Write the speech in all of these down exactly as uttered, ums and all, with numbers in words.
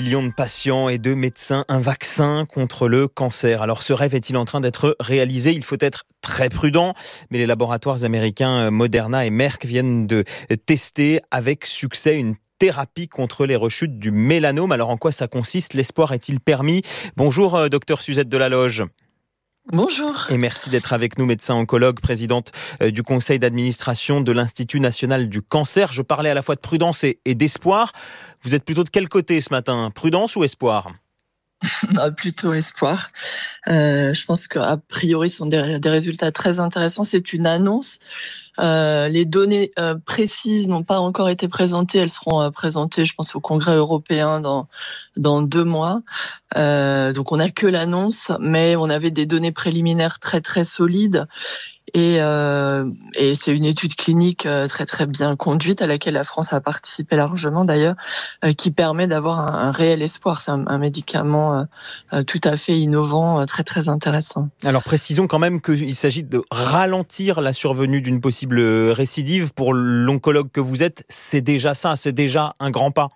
millions de patients et de médecins, un vaccin contre le cancer. Alors ce rêve est-il en train d'être réalisé ? Il faut être très prudent, mais les laboratoires américains Moderna et Merck viennent de tester avec succès une thérapie contre les rechutes du mélanome. Alors en quoi ça consiste ? L'espoir est-il permis ? Bonjour docteur Suzette Delaloge. Bonjour. Et merci d'être avec nous, médecin oncologue, présidente du conseil d'administration de l'Institut national du cancer. Je parlais à la fois de prudence et, et d'espoir. Vous êtes plutôt de quel côté ce matin ? Prudence ou espoir ? Non, plutôt espoir. Euh, je pense qu'a priori, ce sont des, des résultats très intéressants. C'est une annonce. Euh, les données euh, précises n'ont pas encore été présentées. Elles seront euh, présentées, je pense, au Congrès européen dans dans deux mois. Euh, donc, on n'a que l'annonce, mais on avait des données préliminaires très très solides. Et, euh, et c'est une étude clinique très très bien conduite à laquelle la France a participé largement d'ailleurs, euh, qui permet d'avoir un, un réel espoir. C'est un, un médicament euh, tout à fait innovant, très très intéressant. Alors précisons quand même qu'il s'agit de ralentir la survenue d'une possible récidive. Pour l'oncologue que vous êtes, c'est déjà ça, c'est déjà un grand pas.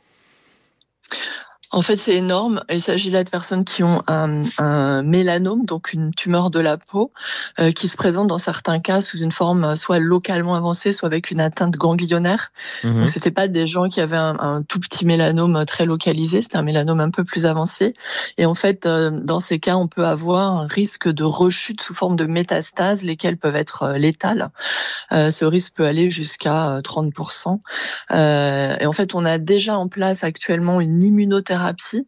En fait, c'est énorme. Il s'agit là de personnes qui ont un, un mélanome, donc une tumeur de la peau, euh, qui se présente dans certains cas sous une forme soit localement avancée, soit avec une atteinte ganglionnaire. Mmh. Donc, c'était pas des gens qui avaient un, un tout petit mélanome très localisé, c'était un mélanome un peu plus avancé. Et en fait, euh, dans ces cas, on peut avoir un risque de rechute sous forme de métastases, lesquelles peuvent être euh, létales. Euh, ce risque peut aller jusqu'à trente pour cent. Euh, et en fait, on a déjà en place actuellement une immunothérapie.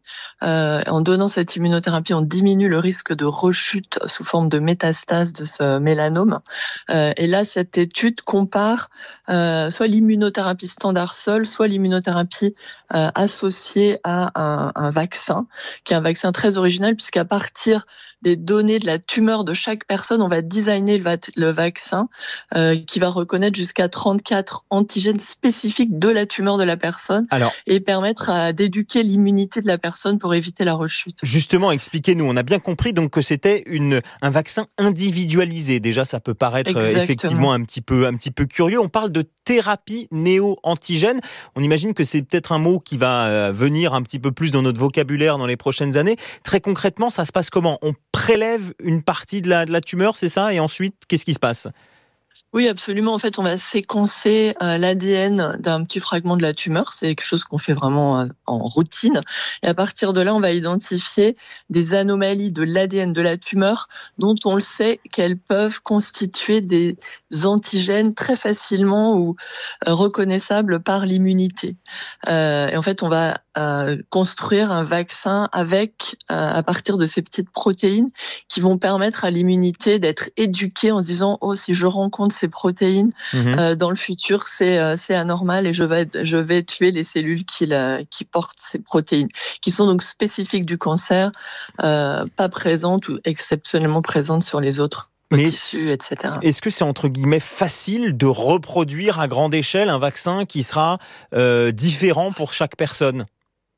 Euh, en donnant cette immunothérapie, on diminue le risque de rechute sous forme de métastase de ce mélanome. Euh, et là, cette étude compare euh, soit l'immunothérapie standard seule, soit l'immunothérapie euh, associée à un, un vaccin, qui est un vaccin très original, puisqu'à partir des données de la tumeur de chaque personne, on va designer le, va- le vaccin euh, qui va reconnaître jusqu'à trente-quatre antigènes spécifiques de la tumeur de la personne. Alors, et permettre à, d'éduquer l'immunité de la personne pour éviter la rechute. Justement, expliquez-nous. On a bien compris donc que c'était une, un vaccin individualisé. Déjà, ça peut paraître Exactement. effectivement un petit peu, un petit peu curieux. On parle de thérapie néo-antigène. On imagine que c'est peut-être un mot qui va venir un petit peu plus dans notre vocabulaire dans les prochaines années. Très concrètement, ça se passe comment ? On prélève une partie de la, de la tumeur, c'est ça ? Et ensuite, qu'est-ce qui se passe ? Oui, absolument. En fait, on va séquencer euh, l'A D N d'un petit fragment de la tumeur. C'est quelque chose qu'on fait vraiment euh, en routine. Et à partir de là, on va identifier des anomalies de l'A D N de la tumeur dont on le sait qu'elles peuvent constituer des antigènes très facilement ou euh, reconnaissables par l'immunité. Euh, et en fait, on va euh, construire un vaccin avec, euh, à partir de ces petites protéines qui vont permettre à l'immunité d'être éduquée en se disant « Oh, si je rencontre ces protéines, mmh. euh, dans le futur, c'est, euh, c'est anormal et je vais, je vais tuer les cellules qui, la, qui portent ces protéines, qui sont donc spécifiques du cancer, euh, pas présentes ou exceptionnellement présentes sur les autres Mais tissus, et cetera. Est-ce que c'est entre guillemets facile de reproduire à grande échelle un vaccin qui sera euh, différent pour chaque personne ?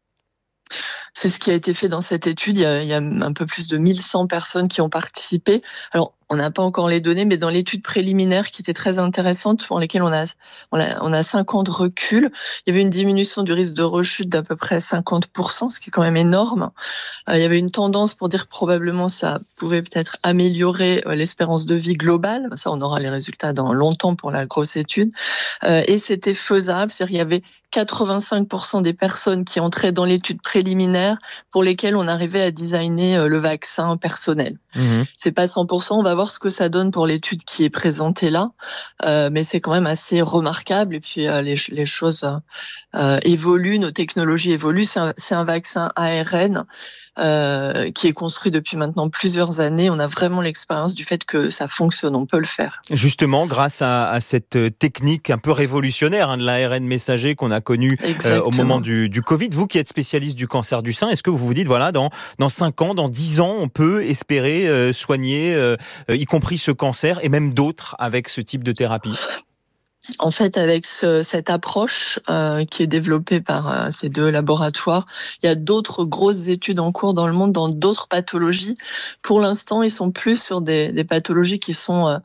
C'est ce qui a été fait dans cette étude. Il y a, il y a un peu plus de mille cent personnes qui ont participé. Alors, on n'a pas encore les données, mais dans l'étude préliminaire qui était très intéressante, pour laquelle on a, on a, on a cinq ans de recul, il y avait une diminution du risque de rechute d'à peu près cinquante pour cent, ce qui est quand même énorme. Euh, il y avait une tendance pour dire que probablement ça pouvait peut-être améliorer euh, l'espérance de vie globale. Ça, on aura les résultats dans longtemps pour la grosse étude. Euh, et c'était faisable, c'est-à-dire qu'il y avait quatre-vingt-cinq pour cent des personnes qui entraient dans l'étude préliminaire pour lesquelles on arrivait à designer le vaccin personnel. Mmh. C'est pas cent pour cent, on va voir ce que ça donne pour l'étude qui est présentée là, euh, mais c'est quand même assez remarquable. Et puis euh, les, les choses euh, évoluent, nos technologies évoluent. C'est un, c'est un vaccin A R N euh, qui est construit depuis maintenant plusieurs années. On a vraiment l'expérience du fait que ça fonctionne, on peut le faire. Justement, grâce à, à cette technique un peu révolutionnaire hein, de l'A R N messager qu'on a connue euh, au moment du, du Covid, vous qui êtes spécialiste du cancer du sein, est-ce que vous vous dites, voilà, dans, dans cinq ans, dans dix ans, on peut espérer euh, soigner, euh, y compris ce cancer et même d'autres avec ce type de thérapie ? En fait, avec ce, cette approche euh, qui est développée par euh, ces deux laboratoires, il y a d'autres grosses études en cours dans le monde, dans d'autres pathologies. Pour l'instant, ils sont plus sur des, des pathologies qui sont euh,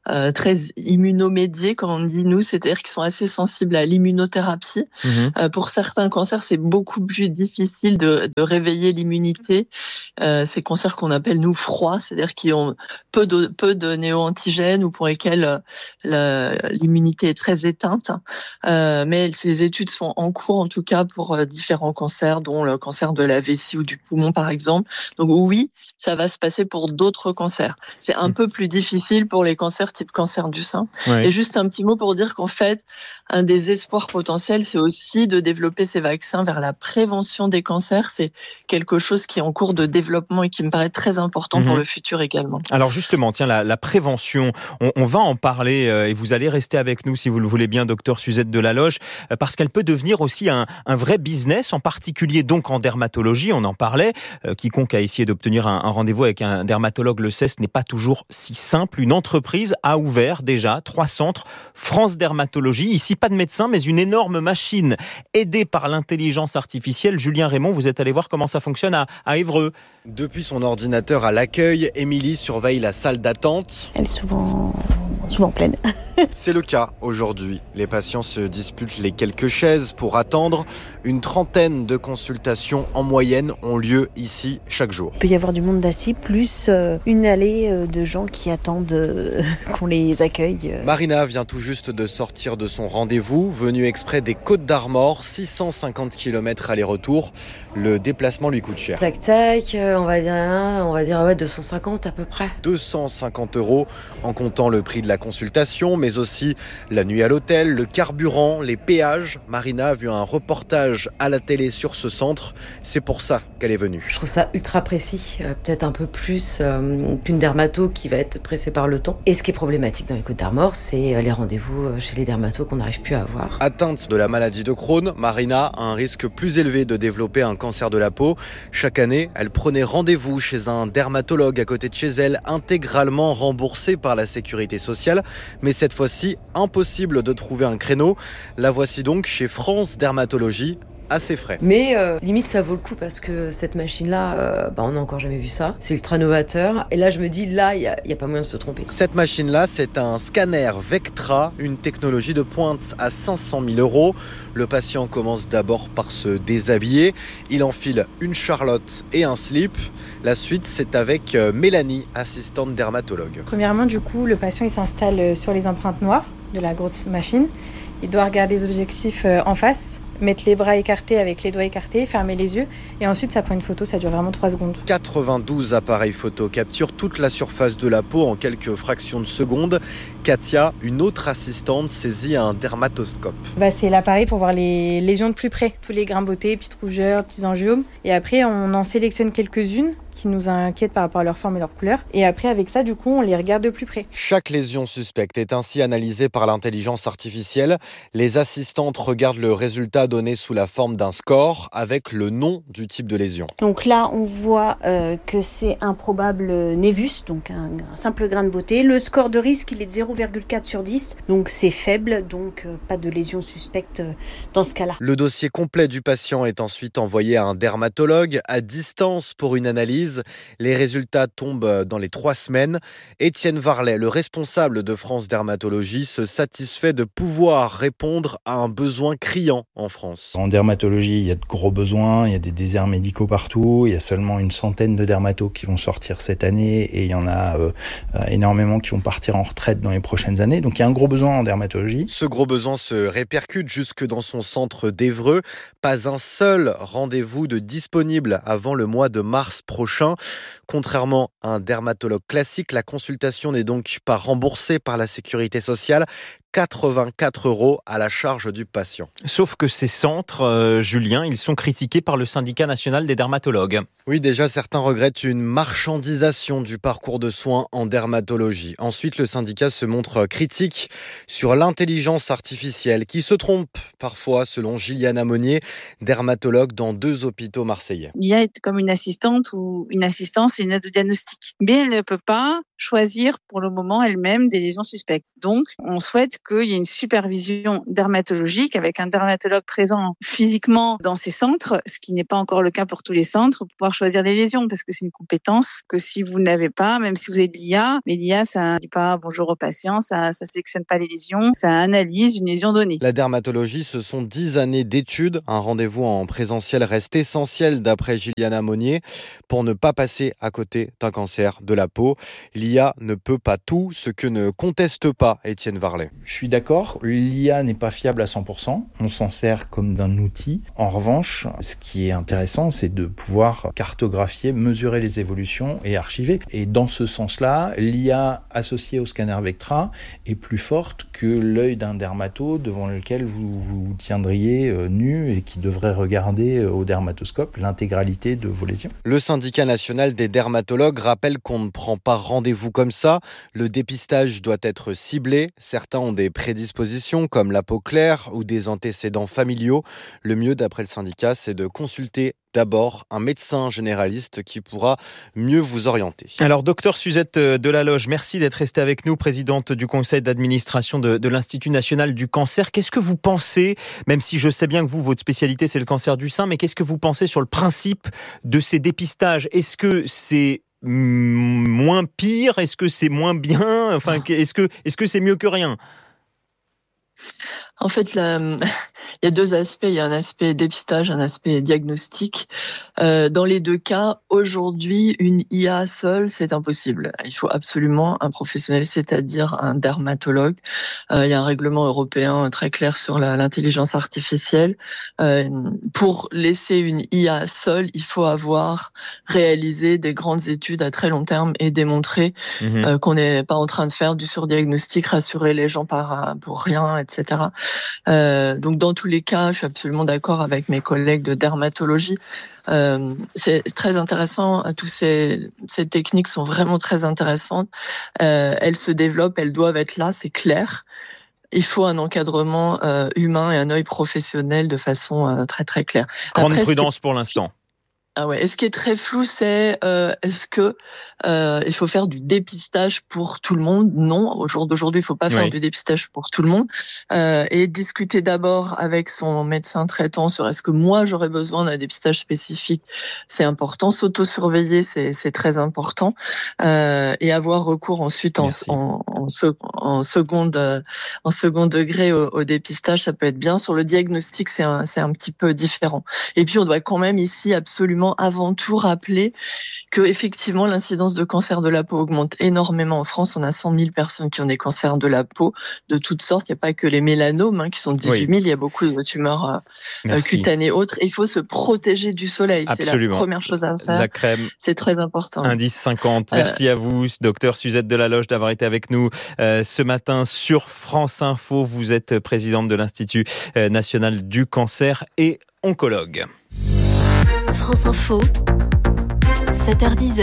euh, très immunomédiés, comme on dit nous, c'est-à-dire qu'ils sont assez sensibles à l'immunothérapie. Mmh. Euh, pour certains cancers, c'est beaucoup plus difficile de, de réveiller l'immunité. Euh, ces cancers qu'on appelle nous froids, c'est-à-dire qui ont peu de, peu de néo-antigènes ou pour lesquels la, l'immunité est très éteinte. Euh, mais ces études sont en cours, en tout cas, pour différents cancers, dont le cancer de la vessie ou du poumon, par exemple. Donc oui, ça va se passer pour d'autres cancers. C'est un mmh. peu plus difficile pour les cancers type cancer du sein. Ouais. Et juste un petit mot pour dire qu'en fait, un des espoirs potentiels, c'est aussi de développer ces vaccins vers la prévention des cancers. C'est quelque chose qui est en cours de développement et qui me paraît très important mmh. pour le futur également. Alors justement, tiens, la, la prévention, on, on va en parler euh, et vous allez rester avec nous si vous le voulez bien, docteur Suzette Delaloge, euh, parce qu'elle peut devenir aussi un, un vrai business, en particulier donc en dermatologie, on en parlait. Euh, quiconque a essayé d'obtenir un, un rendez-vous avec un dermatologue le sait, ce n'est pas toujours si simple. Une entreprise a ouvert déjà trois centres France Dermatologie. Ici, pas de médecin, mais une énorme machine aidée par l'intelligence artificielle. Julien Raymond, vous êtes allé voir comment ça fonctionne à, à Évreux. Depuis son ordinateur à l'accueil, Émilie surveille la salle d'attente. Elle est souvent, souvent pleine. C'est le cas aujourd'hui. Les patients se disputent les quelques chaises pour attendre. Une trentaine de consultations en moyenne ont lieu ici chaque jour. Il peut y avoir du monde assis, plus une allée de gens qui attendent qu'on les accueille. Marina vient tout juste de sortir de son rendez-vous, venue exprès des Côtes-d'Armor, six cent cinquante kilomètres aller-retour. Le déplacement lui coûte cher. Tac tac, on va dire, on va dire ouais, deux cent cinquante à peu près. deux cent cinquante euros en comptant le prix de la consultation, mais aussi la nuit à l'hôtel, le carburant, les péages. Marina a vu un reportage à la télé sur ce centre. C'est pour ça qu'elle est venue. Je trouve ça ultra précis, euh, peut-être un peu plus euh, qu'une dermato qui va être pressée par le temps. Et ce qui est problématique dans les Côtes-d'Armor, c'est les rendez-vous chez les dermatos qu'on n'arrive plus à avoir. Atteinte de la maladie de Crohn, Marina a un risque plus élevé de développer un cancer de la peau. Chaque année, elle prenait rendez-vous chez un dermatologue à côté de chez elle, intégralement remboursé par la sécurité sociale. Mais cette fois-ci, impossible de trouver un créneau. La voici donc chez France Dermatologie, à ses frais. Mais euh, limite ça vaut le coup parce que cette machine-là, euh, bah, on n'a encore jamais vu ça. C'est ultra novateur. Et là je me dis, là il n'y a, a pas moyen de se tromper. Cette machine-là, c'est un scanner Vectra, une technologie de pointe à cinq cent mille euros. Le patient commence d'abord par se déshabiller. Il enfile une charlotte et un slip. La suite, c'est avec Mélanie, assistante dermatologue. Premièrement, du coup, le patient il s'installe sur les empreintes noires de la grosse machine. Il doit regarder les objectifs en face, mettre les bras écartés avec les doigts écartés, fermer les yeux et ensuite ça prend une photo, ça dure vraiment trois secondes. quatre-vingt-douze appareils photo capturent toute la surface de la peau en quelques fractions de secondes. Katia, une autre assistante, saisit un dermatoscope. Bah, c'est l'appareil pour voir les lésions de plus près, tous les grains beauté, petites rougeurs, petits angiomes. Et après, on en sélectionne quelques-unes qui nous inquiètent par rapport à leur forme et leur couleur. Et après, avec ça, du coup, on les regarde de plus près. Chaque lésion suspecte est ainsi analysée par l'intelligence artificielle. Les assistantes regardent le résultat donné sous la forme d'un score avec le nom du type de lésion. Donc là, on voit euh, que c'est un probable névus, donc un, un simple grain de beauté. Le score de risque, il est de zéro virgule quatre sur dix, donc c'est faible, donc euh, pas de lésion suspecte euh, dans ce cas-là. Le dossier complet du patient est ensuite envoyé à un dermatologue à distance pour une analyse. Les résultats tombent dans les trois semaines. Étienne Varlet, le responsable de France Dermatologie, se satisfait de pouvoir répondre à un besoin criant en France. En dermatologie, il y a de gros besoins, il y a des déserts médicaux partout, il y a seulement une centaine de dermatos qui vont sortir cette année et il y en a euh, énormément qui vont partir en retraite dans les prochaines années. Donc il y a un gros besoin en dermatologie. Ce gros besoin se répercute jusque dans son centre d'Évreux. Pas un seul rendez-vous de disponible avant le mois de mars prochain. Contrairement à un dermatologue classique, la consultation n'est donc pas remboursée par la sécurité sociale. quatre-vingt-quatre euros à la charge du patient. Sauf que ces centres, euh, Julien, ils sont critiqués par le syndicat national des dermatologues. Oui, déjà, certains regrettent une marchandisation du parcours de soins en dermatologie. Ensuite, le syndicat se montre critique sur l'intelligence artificielle qui se trompe parfois, selon Gilliana Monnier, dermatologue dans deux hôpitaux marseillais. L'I A est comme une assistante ou une assistance et une aide au diagnostic. Mais elle ne peut pas choisir pour le moment elle-même des lésions suspectes. Donc, on souhaite qu'il y ait une supervision dermatologique avec un dermatologue présent physiquement dans ces centres, ce qui n'est pas encore le cas pour tous les centres, pour pouvoir choisir les lésions, parce que c'est une compétence que si vous n'avez pas, même si vous avez de l'I A, mais l'I A, ça ne dit pas bonjour au patient, ça ne sélectionne pas les lésions, ça analyse une lésion donnée. La dermatologie, ce sont dix années d'études. Un rendez-vous en présentiel reste essentiel d'après Giliana Monnier pour ne pas passer à côté d'un cancer de la peau. L'I A ne peut pas tout, ce que ne conteste pas Étienne Varlet. Je suis d'accord, l'I A n'est pas fiable à cent pour cent, on s'en sert comme d'un outil. En revanche, ce qui est intéressant, c'est de pouvoir cartographier, mesurer les évolutions et archiver. Et dans ce sens-là, l'I A associée au scanner Vectra est plus forte que l'œil d'un dermato devant lequel vous vous tiendriez nu et qui devrait regarder au dermatoscope l'intégralité de vos lésions. Le syndicat national des dermatologues rappelle qu'on ne prend pas rendez-vous comme ça. Le dépistage doit être ciblé. Certains ont des prédispositions comme la peau claire ou des antécédents familiaux. Le mieux, d'après le syndicat, c'est de consulter d'abord un médecin généraliste qui pourra mieux vous orienter. Alors, docteur Suzette Delaloge, merci d'être restée avec nous, présidente du conseil d'administration de, de l'Institut national du cancer. Qu'est-ce que vous pensez, même si je sais bien que vous, votre spécialité, c'est le cancer du sein, mais qu'est-ce que vous pensez sur le principe de ces dépistages ? Est-ce que c'est moins pire ? Est-ce que c'est moins bien ? Enfin, est-ce que, est-ce que c'est mieux que rien ? En fait, là, il y a deux aspects. Il y a un aspect dépistage, un aspect diagnostic. Euh, dans les deux cas, aujourd'hui, une I A seule, c'est impossible. Il faut absolument un professionnel, c'est-à-dire un dermatologue. Euh, il y a un règlement européen très clair sur la, l'intelligence artificielle. Euh, pour laisser une I A seule, il faut avoir réalisé des grandes études à très long terme et démontrer mmh. euh, qu'on n'est pas en train de faire du surdiagnostic, rassurer les gens par pour rien, et cetera. Euh, donc dans tous les cas, je suis absolument d'accord avec mes collègues de dermatologie. Euh, c'est très intéressant. Tous ces, ces techniques sont vraiment très intéressantes. Euh, elles se développent, elles doivent être là, c'est clair. Il faut un encadrement euh, humain et un œil professionnel de façon euh, très très claire. Grande Après, prudence pour l'instant. Ah ouais. Et ce qui est très flou, c'est euh, est-ce que euh, il faut faire du dépistage pour tout le monde ? Non, au jour d'aujourd'hui, il faut pas faire oui. du dépistage pour tout le monde. Euh, et discuter d'abord avec son médecin traitant sur est-ce que moi j'aurais besoin d'un dépistage spécifique, c'est important. S'auto-surveiller, c'est, c'est très important. Euh, et avoir recours ensuite en, en, en, en seconde euh, en second degré au, au dépistage, ça peut être bien. Sur le diagnostic, c'est un, c'est un petit peu différent. Et puis on doit quand même ici absolument avant tout rappeler que effectivement l'incidence de cancer de la peau augmente énormément en France. On a cent mille personnes qui ont des cancers de la peau de toutes sortes. Il n'y a pas que les mélanomes hein, qui sont dix-huit mille. Oui. Il y a beaucoup de tumeurs euh, cutanées autres. Et il faut se protéger du soleil. Absolument. C'est la première chose à faire. La crème. C'est très important. Indice cinquante. Merci euh... à vous, docteur Suzette Delaloge, d'avoir été avec nous euh, ce matin sur France Info. Vous êtes présidente de l'Institut euh, national du cancer et oncologue. France Info, sept heures dix.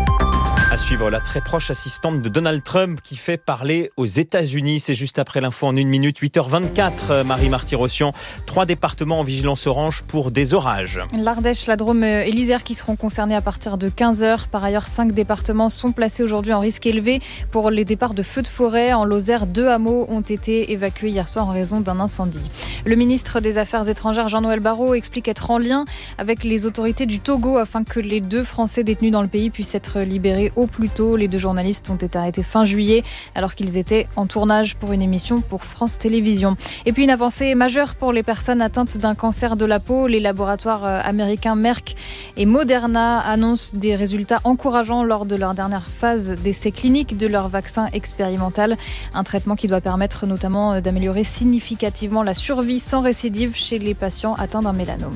À suivre, la très proche assistante de Donald Trump qui fait parler aux États-Unis. C'est juste après l'info en une minute, huit heures vingt-quatre. Marie Marty-Rossian, trois départements en vigilance orange pour des orages. L'Ardèche, la Drôme et l'Isère qui seront concernés à partir de quinze heures. Par ailleurs, cinq départements sont placés aujourd'hui en risque élevé pour les départs de feux de forêt. En Lozère, deux hameaux ont été évacués hier soir en raison d'un incendie. Le ministre des Affaires étrangères, Jean-Noël Barrot, explique être en lien avec les autorités du Togo afin que les deux Français détenus dans le pays puissent être libérés au plus tôt. Les deux journalistes ont été arrêtés fin juillet alors qu'ils étaient en tournage pour une émission pour France Télévisions. Et puis une avancée majeure pour les personnes atteintes d'un cancer de la peau. Les laboratoires américains Merck et Moderna annoncent des résultats encourageants lors de leur dernière phase d'essai clinique de leur vaccin expérimental. Un traitement qui doit permettre notamment d'améliorer significativement la survie sans récidive chez les patients atteints d'un mélanome.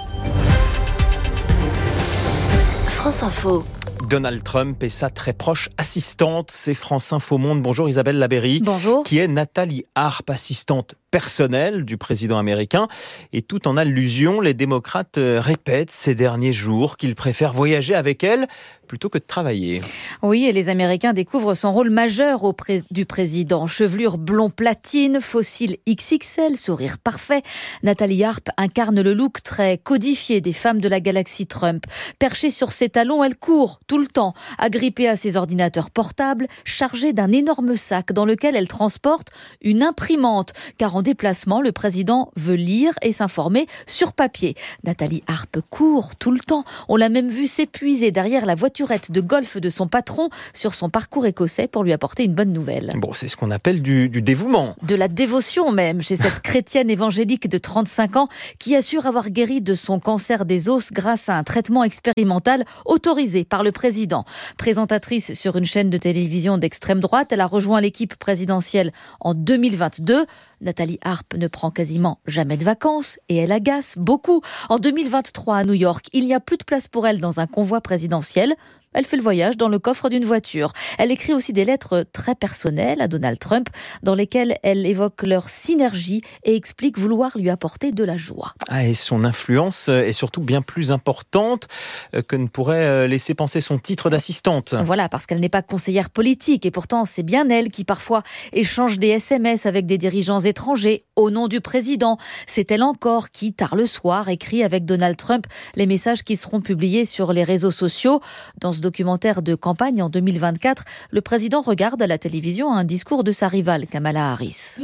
France Info. Donald Trump et sa très proche assistante, c'est France Info Monde. Bonjour Isabelle Labeyrie. Bonjour. Qui est Nathalie Harp, assistante personnelle du président américain. Et tout en allusion, les démocrates répètent ces derniers jours qu'ils préfèrent voyager avec elle plutôt que de travailler. Oui, et les Américains découvrent son rôle majeur auprès du président. Chevelure blond platine, fossile X X L, sourire parfait. Nathalie Arp incarne le look très codifié des femmes de la galaxie Trump. Perchée sur ses talons, elle court tout le temps, agrippée à ses ordinateurs portables, chargée d'un énorme sac dans lequel elle transporte une imprimante. Car en déplacement, le président veut lire et s'informer sur papier. Nathalie Arp court tout le temps. On l'a même vue s'épuiser derrière la voiturette de golf de son patron sur son parcours écossais pour lui apporter une bonne nouvelle. Bon, c'est ce qu'on appelle du, du dévouement. De la dévotion même, chez cette chrétienne évangélique de trente-cinq ans qui assure avoir guéri de son cancer des os grâce à un traitement expérimental autorisé par le président. Présentatrice sur une chaîne de télévision d'extrême droite, elle a rejoint l'équipe présidentielle en deux mille vingt-deux. Nathalie Arp ne prend quasiment jamais de vacances et elle agace beaucoup. En deux mille vingt-trois à New York, il n'y a plus de place pour elle dans un convoi présidentiel. Elle fait le voyage dans le coffre d'une voiture. Elle écrit aussi des lettres très personnelles à Donald Trump, dans lesquelles elle évoque leur synergie et explique vouloir lui apporter de la joie. Ah, et son influence est surtout bien plus importante que ne pourrait laisser penser son titre d'assistante. Voilà, parce qu'elle n'est pas conseillère politique et pourtant c'est bien elle qui parfois échange des S M S avec des dirigeants étrangers au nom du président. C'est elle encore qui, tard le soir, écrit avec Donald Trump les messages qui seront publiés sur les réseaux sociaux. Dans ce documentaire de campagne en deux mille vingt-quatre, le président regarde à la télévision un discours de sa rivale Kamala Harris.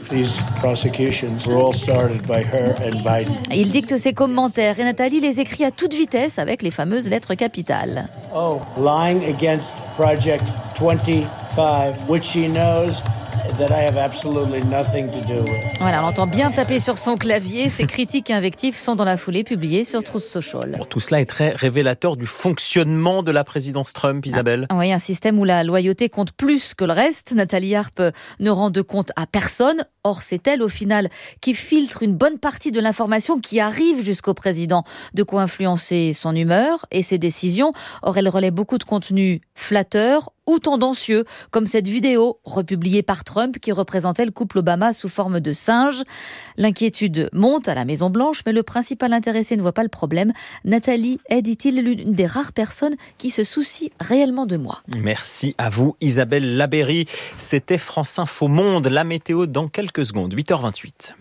Il dicte ses commentaires et Nathalie les écrit à toute vitesse avec les fameuses lettres capitales. Oh, lying against Project vingt-cinq, which she knows that I have absolutely nothing to do with. Voilà, on entend bien taper sur son clavier. Ses critiques et invectives sont dans la foulée publiées sur Truth Social. Bon, tout cela est très révélateur du fonctionnement de la présidence Trump, Isabelle. Ah, oui, un système où la loyauté compte plus que le reste. Nathalie Arp ne rend de compte à personne. Or, c'est elle, au final, qui filtre une bonne partie de l'information qui arrive jusqu'au président. De quoi influencer son humeur et ses décisions. Or, elle relaie beaucoup de contenus flatteurs ou tendancieux, comme cette vidéo republiée par Trump qui représentait le couple Obama sous forme de singe. L'inquiétude monte à la Maison-Blanche, mais le principal intéressé ne voit pas le problème. Nathalie est, dit-il, l'une des rares personnes qui se soucie réellement de moi. Merci à vous, Isabelle Labeyrie. C'était France Info Monde, la météo dans quelques secondes, huit heures vingt-huit.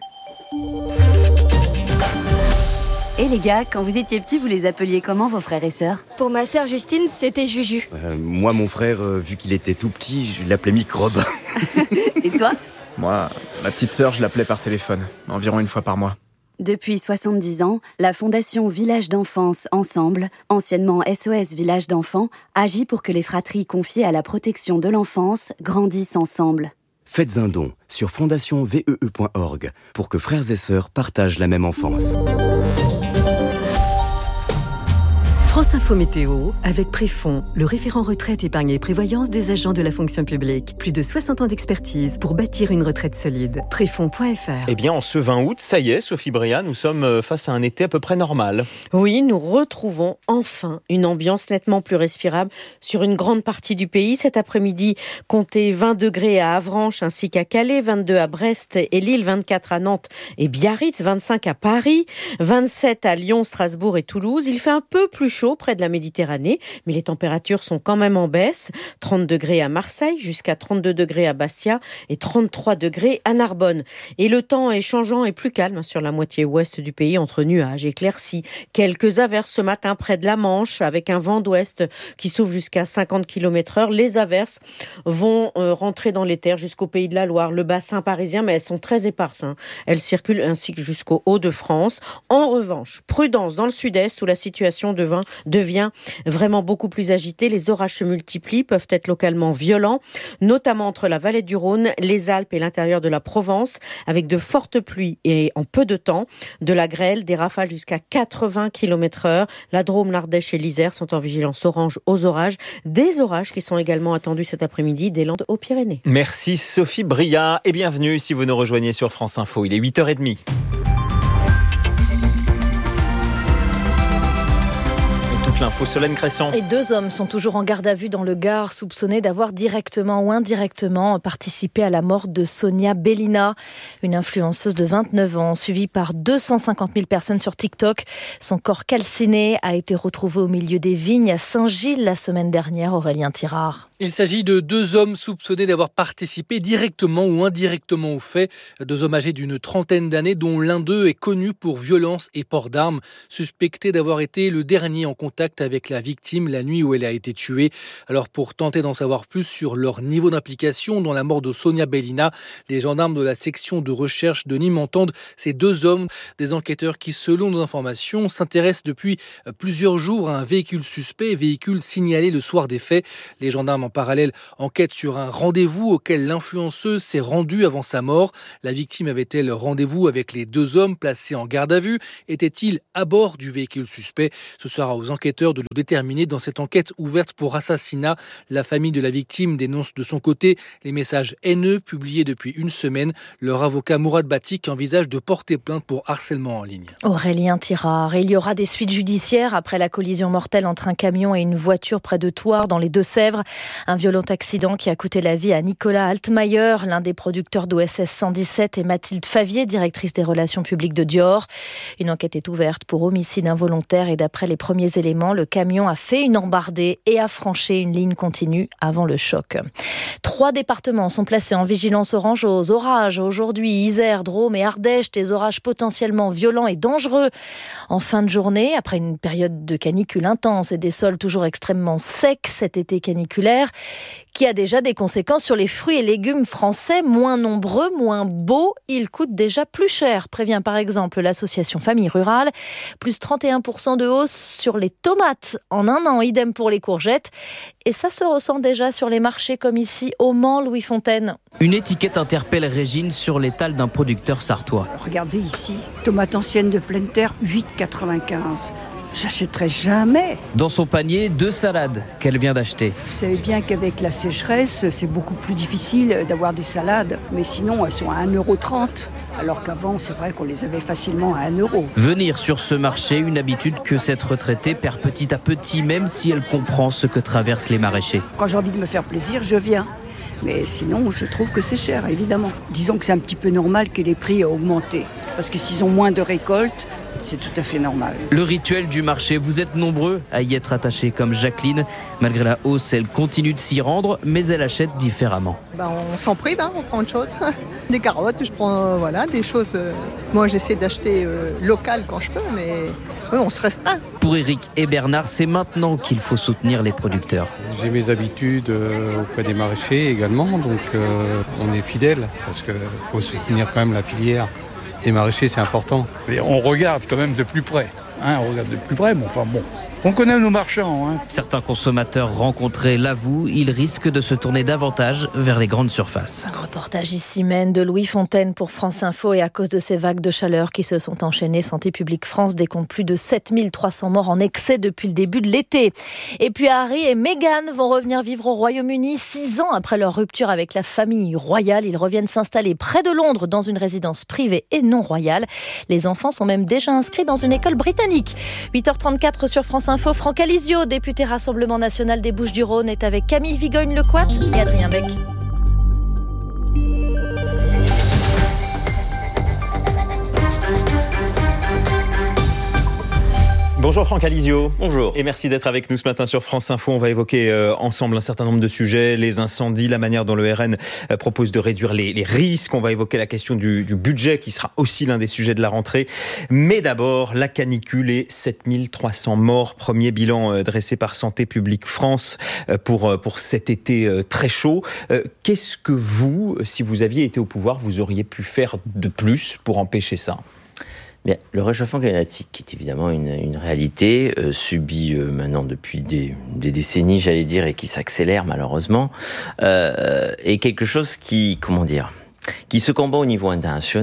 Et les gars, quand vous étiez petits, vous les appeliez comment vos frères et sœurs ? Pour ma sœur Justine, c'était Juju. Euh, moi, mon frère, euh, vu qu'il était tout petit, je l'appelais Microbe. Et toi ? Moi, ma petite sœur, je l'appelais par téléphone, environ une fois par mois. Depuis soixante-dix ans, la Fondation Village d'Enfance Ensemble, anciennement S O S Village d'Enfants, agit pour que les fratries confiées à la protection de l'enfance grandissent ensemble. Faites un don sur fondation vee point org pour que frères et sœurs partagent la même enfance. France Info Météo, avec Préfond, le référent retraite, épargne et prévoyance des agents de la fonction publique. Plus de soixante ans d'expertise pour bâtir une retraite solide. Préfond point f r. Eh bien, en ce vingt août, ça y est, Sophie Bria, nous sommes face à un été à peu près normal. Oui, nous retrouvons enfin une ambiance nettement plus respirable sur une grande partie du pays. Cet après-midi, comptez vingt degrés à Avranches ainsi qu'à Calais, vingt-deux à Brest et Lille, vingt-quatre à Nantes et Biarritz, vingt-cinq à Paris, vingt-sept à Lyon, Strasbourg et Toulouse. Il fait un peu plus chaud près de la Méditerranée, mais les températures sont quand même en baisse. trente degrés à Marseille, jusqu'à trente-deux degrés à Bastia et trente-trois degrés à Narbonne. Et le temps est changeant et plus calme sur la moitié ouest du pays, entre nuages, éclaircies. Quelques averses ce matin près de la Manche, avec un vent d'ouest qui souffle jusqu'à cinquante kilomètres heure. Les averses vont euh, rentrer dans les terres jusqu'au Pays de la Loire, le bassin parisien, mais elles sont très éparses. Hein. Elles circulent ainsi que jusqu'au Hauts-de-France. En revanche, prudence dans le sud-est où la situation de vin devient vraiment beaucoup plus agité. Les orages se multiplient, peuvent être localement violents, notamment entre la vallée du Rhône, les Alpes et l'intérieur de la Provence, avec de fortes pluies et en peu de temps, de la grêle, des rafales jusqu'à quatre-vingts kilomètres heure. La Drôme, l'Ardèche et l'Isère sont en vigilance orange aux orages. Des orages qui sont également attendus cet après-midi des Landes aux Pyrénées. Merci Sophie Bria et bienvenue si vous nous rejoignez sur France Info. Il est huit heures trente. toute l'info. Solène Crescent. Et deux hommes sont toujours en garde à vue dans le Gard, soupçonnés d'avoir directement ou indirectement participé à la mort de Sonia Bellina, une influenceuse de vingt-neuf ans, suivie par deux cent cinquante mille personnes sur TikTok. Son corps calciné a été retrouvé au milieu des vignes à Saint-Gilles la semaine dernière. Aurélien Tirard. Il s'agit de deux hommes soupçonnés d'avoir participé directement ou indirectement aux faits. Deux hommes âgés d'une trentaine d'années, dont l'un d'eux est connu pour violence et port d'armes, suspecté d'avoir été le dernier en contact avec la victime la nuit où elle a été tuée. Alors pour tenter d'en savoir plus sur leur niveau d'implication dans la mort de Sonia Bellina, les gendarmes de la section de recherche de Nîmes entendent ces deux hommes, des enquêteurs qui, selon nos informations, s'intéressent depuis plusieurs jours à un véhicule suspect, véhicule signalé le soir des faits. Les gendarmes en parallèle enquêtent sur un rendez-vous auquel l'influenceuse s'est rendue avant sa mort. La victime avait-elle rendez-vous avec les deux hommes placés en garde à vue? Était-il à bord du véhicule suspect? Ce sera aux enquêteurs de le déterminer dans cette enquête ouverte pour assassinat. La famille de la victime dénonce de son côté les messages haineux publiés depuis une semaine. Leur avocat Mourad Batik envisage de porter plainte pour harcèlement en ligne. Aurélien Tirard. Il y aura des suites judiciaires après la collision mortelle entre un camion et une voiture près de Thouars dans les Deux-Sèvres. Un violent accident qui a coûté la vie à Nicolas Altmaier, l'un des producteurs d'O S S cent dix-sept, et Mathilde Favier, directrice des relations publiques de Dior. Une enquête est ouverte pour homicide involontaire et d'après les premiers éléments, le camion a fait une embardée et a franchi une ligne continue avant le choc. Trois départements sont placés en vigilance orange aux orages. Aujourd'hui, Isère, Drôme et Ardèche, des orages potentiellement violents et dangereux. En fin de journée, après une période de canicule intense et des sols toujours extrêmement secs cet été caniculaire, qui a déjà des conséquences sur les fruits et légumes français, moins nombreux, moins beaux. Ils coûtent déjà plus cher, prévient par exemple l'association Famille Rurale. Plus trente et un pour cent de hausse sur les tomates en un an, idem pour les courgettes. Et ça se ressent déjà sur les marchés comme ici au Mans, Louis Fontaine. Une étiquette interpelle Régine sur l'étal d'un producteur sartois. Regardez ici, tomate ancienne de pleine terre, huit euros quatre-vingt-quinze. J'achèterai jamais. Dans son panier, deux salades qu'elle vient d'acheter. Vous savez bien qu'avec la sécheresse, c'est beaucoup plus difficile d'avoir des salades. Mais sinon, elles sont à un euro trente. Alors qu'avant, c'est vrai qu'on les avait facilement à un euro. Venir sur ce marché, une habitude que cette retraitée perd petit à petit, même si elle comprend ce que traversent les maraîchers. Quand j'ai envie de me faire plaisir, je viens. Mais sinon, je trouve que c'est cher, évidemment. Disons que c'est un petit peu normal que les prix aient augmenté. Parce que s'ils ont moins de récoltes, c'est tout à fait normal. Le rituel du marché, vous êtes nombreux à y être attachés comme Jacqueline. Malgré la hausse, elle continue de s'y rendre, mais elle achète différemment. Ben, on s'en prive, hein, on prend autre chose. Des carottes, je prends euh, voilà, des choses. Euh, moi, j'essaie d'acheter euh, local quand je peux, mais oui, on se restreint. Pour Eric et Bernard, c'est maintenant qu'il faut soutenir les producteurs. J'ai mes habitudes euh, auprès des maraîchers également, donc euh, on est fidèles parce qu'il faut soutenir quand même la filière. Les maraîchers, c'est important. Et on regarde quand même de plus près. Hein, on regarde de plus près, mais enfin bon. On connaît nos marchands. Hein. Certains consommateurs rencontrés l'avouent, ils risquent de se tourner davantage vers les grandes surfaces. Un reportage ici mène de Louis Fontaine pour France Info, et à cause de ces vagues de chaleur qui se sont enchaînées, Santé publique France décompte plus de sept mille trois cents morts en excès depuis le début de l'été. Et puis Harry et Meghan vont revenir vivre au Royaume-Uni six ans après leur rupture avec la famille royale. Ils reviennent s'installer près de Londres dans une résidence privée et non royale. Les enfants sont même déjà inscrits dans une école britannique. huit heures trente-quatre sur France Info, Franck Alizio, député Rassemblement National des Bouches-du-Rhône, est avec Camille Vigogne-Lecoat et Adrien Beck. Bonjour Franck Alizio. Bonjour. Et merci d'être avec nous ce matin sur France Info. On va évoquer euh, ensemble un certain nombre de sujets, les incendies, la manière dont le R N euh, propose de réduire les, les risques. On va évoquer la question du, du budget qui sera aussi l'un des sujets de la rentrée. Mais d'abord, la canicule et sept mille trois cents morts. Premier bilan euh, dressé par Santé publique France euh, pour, euh, pour cet été euh, très chaud. Euh, qu'est-ce que vous, si vous aviez été au pouvoir, vous auriez pu faire de plus pour empêcher ça ? Bien, le réchauffement climatique, qui est évidemment une, une réalité, euh, subie euh, maintenant depuis des, des décennies, j'allais dire, et qui s'accélère malheureusement, euh, est quelque chose qui, comment dire, qui se combat au niveau international,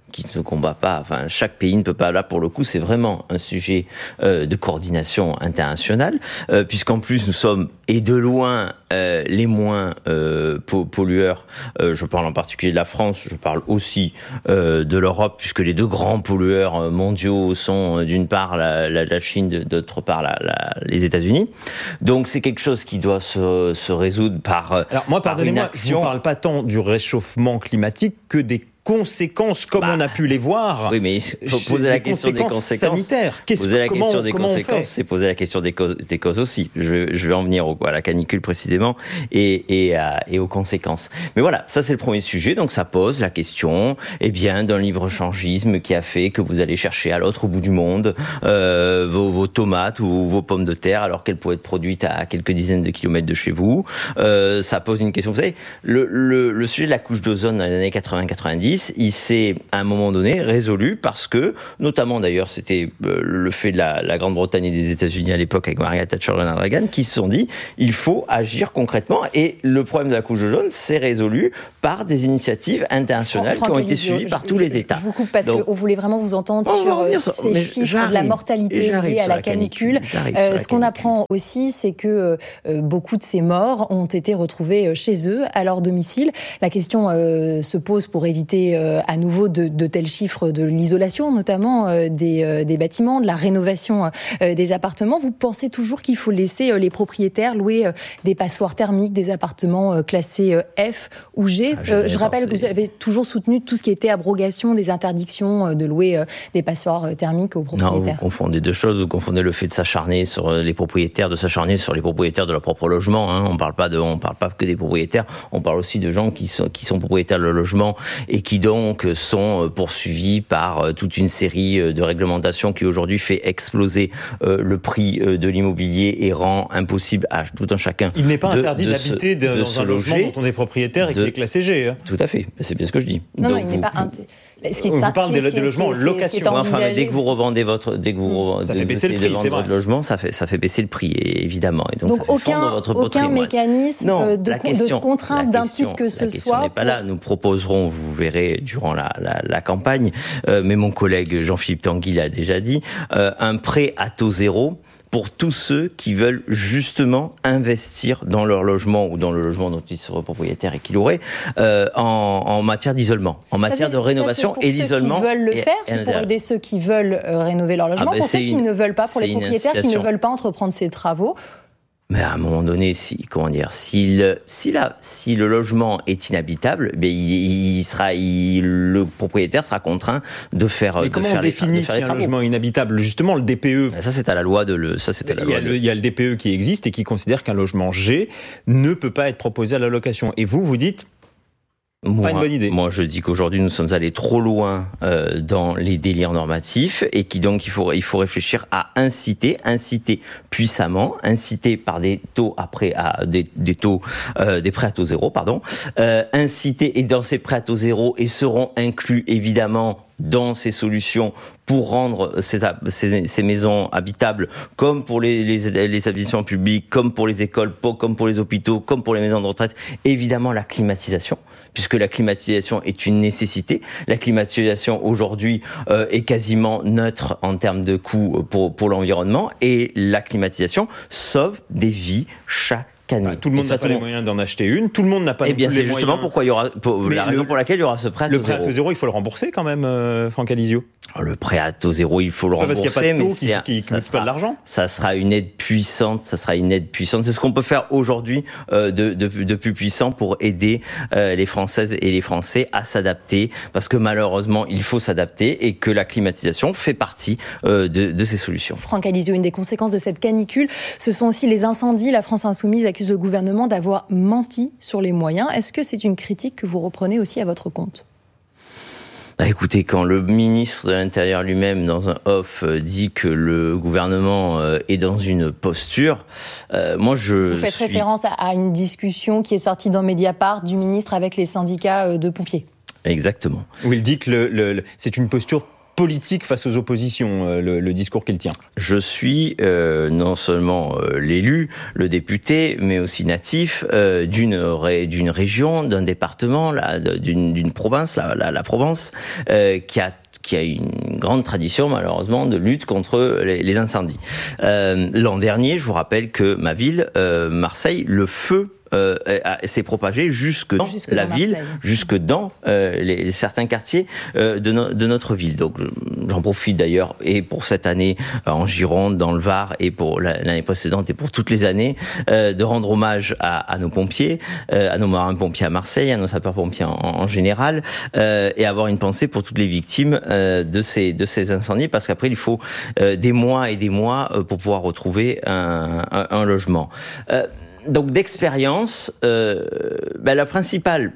qui ne combat pas, enfin chaque pays ne peut pas, là pour le coup c'est vraiment un sujet euh, de coordination internationale, euh, puisqu'en plus nous sommes, et de loin, euh, les moins euh, pollueurs, euh, je parle en particulier de la France, je parle aussi euh, de l'Europe, puisque les deux grands pollueurs mondiaux sont d'une part la, la, la Chine, d'autre part la, la, les États-Unis. Donc c'est quelque chose qui doit se, se résoudre par, Alors moi, par une pardonnez-moi, action. je ne parle pas tant du réchauffement climatique que des conséquences, comme bah, on a pu les voir. Oui, mais il faut poser la question des conséquences sanitaires. Qu'est-ce, poser la comment, question des comment conséquences, c'est poser la question des causes, des causes aussi. Je vais, je vais en venir au, à la canicule précisément et, et, à, et aux conséquences. Mais voilà, ça c'est le premier sujet. Donc ça pose la question, eh bien, d'un libre-échangisme qui a fait que vous allez chercher à l'autre bout du monde euh, vos, vos tomates ou vos pommes de terre alors qu'elles pourraient être produites à quelques dizaines de kilomètres de chez vous. Euh, ça pose une question. Vous savez, le, le, le sujet de la couche d'ozone dans les années quatre-vingts quatre-vingt-dix, il s'est à un moment donné résolu parce que, notamment d'ailleurs, c'était le fait de la, la Grande-Bretagne et des États-Unis à l'époque avec Margaret Thatcher et Ronald Reagan, qui se sont dit il faut agir concrètement. Et le problème de la couche d'ozone s'est résolu par des initiatives internationales Franck, qui ont été suivies je, par je, tous je, les États. Je vous coupe parce Donc, qu'on voulait vraiment vous entendre sur euh, ces chiffres de la mortalité liée à la canicule. canicule. Euh, ce qu'on apprend aussi, c'est que euh, beaucoup de ces morts ont été retrouvés chez eux, à leur domicile. La question euh, se pose pour éviter euh, à nouveau de, de tels chiffres de l'isolation, notamment euh, des, euh, des bâtiments, de la rénovation euh, des appartements. Vous pensez toujours qu'il faut laisser euh, les propriétaires louer euh, des passoires thermiques, des appartements euh, classés euh, F ou G ah, euh, Je rappelle que vous avez toujours soutenu tout ce qui était abrogation des interdictions euh, de louer euh, des passoires euh, thermiques aux propriétaires. Non, vous confondez deux choses. Vous confondez le fait de s'acharner sur les propriétaires, de s'acharner sur les propriétaires de leur propre logement. Hein. On parle pas de, on parle pas que des propriétaires. On parle aussi de gens qui sont qui sont propriétaires de leur logement et qui donc sont poursuivis par toute une série de réglementations qui aujourd'hui fait exploser le prix de l'immobilier et rend impossible à tout un chacun. Il n'est pas de, interdit de d'habiter se, dans de un logement loger, dont on est propriétaire et de... qui est classé G. Hein. Tout à fait, c'est bien ce que je dis. Non, donc non, il vous, n'est pas vous... inté... Ce qui est on vous parle des, des logements en location. Enfin, mais dès que vous revendez votre, dès que vous mmh. ça fait baisser le prix, c'est vrai. votre logement, ça fait ça fait baisser le prix évidemment. Et donc, donc ça fait aucun fondre votre aucun patrimoine. mécanisme non, de, question, de contrainte d'un type que ce la question soit. n'est pas là. Nous proposerons, vous verrez durant la, la, la campagne, euh, mais mon collègue Jean-Philippe Tanguy l'a déjà dit, euh, un prêt à taux zéro pour tous ceux qui veulent justement investir dans leur logement ou dans le logement dont ils seraient propriétaires et qu'ils l'auraient euh, en, en matière d'isolement, en matière ça, de rénovation ça, et l'isolement. Ceux qui veulent le et, faire, et c'est pour aider ceux qui veulent euh, rénover leur logement, ah ben pour ceux qui une, ne veulent pas, pour les propriétaires qui ne veulent pas entreprendre ces travaux. Mais à un moment donné, si comment dire, si le si la si le logement est inhabitable, ben il, il sera il, le propriétaire sera contraint de faire. Mais de comment faire on définit les, si un logement est inhabitable? Justement, le D P E. Ben ça c'est à la loi de le ça c'est à la il y loi. A le, de... Il y a le D P E qui existe et qui considère qu'un logement G ne peut pas être proposé à la location. Et vous, vous dites. Moi, pas une bonne idée. Moi, je dis qu'aujourd'hui, nous sommes allés trop loin euh, dans les délires normatifs et qui donc il faut il faut réfléchir à inciter, inciter puissamment, inciter par des taux après à des, des taux euh, des prêts à taux zéro, pardon, euh, inciter et dans ces prêts à taux zéro et seront inclus évidemment dans ces solutions pour rendre ces, ces, ces maisons habitables, comme pour les, les, les établissements publics, comme pour les écoles, comme pour les hôpitaux, comme pour les maisons de retraite, évidemment la climatisation, puisque la climatisation est une nécessité. La climatisation aujourd'hui euh, est quasiment neutre en termes de coûts pour, pour l'environnement, et la climatisation sauve des vies chaque Bah, tout le monde n'a pas les moyens d'en acheter une. Tout le monde n'a pas. Eh bien, c'est justement moyens. pourquoi il y aura pour, la raison le, pour laquelle il y aura ce prêt à taux zéro. Le prêt zéro. à taux zéro, il faut le rembourser quand même, euh, Franck Alizio. Le prêt à taux zéro, il faut le rembourser, parce qu'il y a pas de taux mais qui, c'est qui, qui coûte pas de l'argent. Ça sera une aide puissante. Ça sera une aide puissante. C'est ce qu'on peut faire aujourd'hui euh, de, de, de plus puissant pour aider euh, les Françaises et les Français à s'adapter, parce que malheureusement, il faut s'adapter et que la climatisation fait partie euh, de, de ces solutions. Franck Alizio, une des conséquences de cette canicule, ce sont aussi les incendies. La France insoumise accuse le gouvernement d'avoir menti sur les moyens. Est-ce que c'est une critique que vous reprenez aussi à votre compte ? Bah écoutez, quand le ministre de l'Intérieur lui-même, dans un off, dit que le gouvernement est dans une posture, euh, moi je Vous faites suis... référence à une discussion qui est sortie dans Mediapart du ministre avec les syndicats de pompiers. Exactement. Où il dit que le, le, le, c'est une posture politique face aux oppositions, euh, le, le discours qu'il tient. Je suis euh, non seulement euh, l'élu, le député, mais aussi natif euh, d'une, ré, d'une région, d'un département, là, d'une, d'une province, la, la, la Provence, euh, qui a qui a une grande tradition, malheureusement, de lutte contre les, les incendies. Euh, l'an dernier, je vous rappelle que ma ville, euh, Marseille, le feu Euh, s'est propagé jusque dans jusque la dans ville, Marseille. jusque dans euh, les, les certains quartiers euh, de, no, de notre ville. Donc j'en profite d'ailleurs et pour cette année euh, en Gironde, dans le Var, et pour la, l'année précédente et pour toutes les années, euh, de rendre hommage à, à nos pompiers, euh, à nos marins-pompiers à Marseille, à nos sapeurs-pompiers en, en général, euh, et avoir une pensée pour toutes les victimes euh, de ces de ces incendies, parce qu'après il faut euh, des mois et des mois euh, pour pouvoir retrouver un, un, un logement. Euh, Donc d'expérience, euh, ben la principale,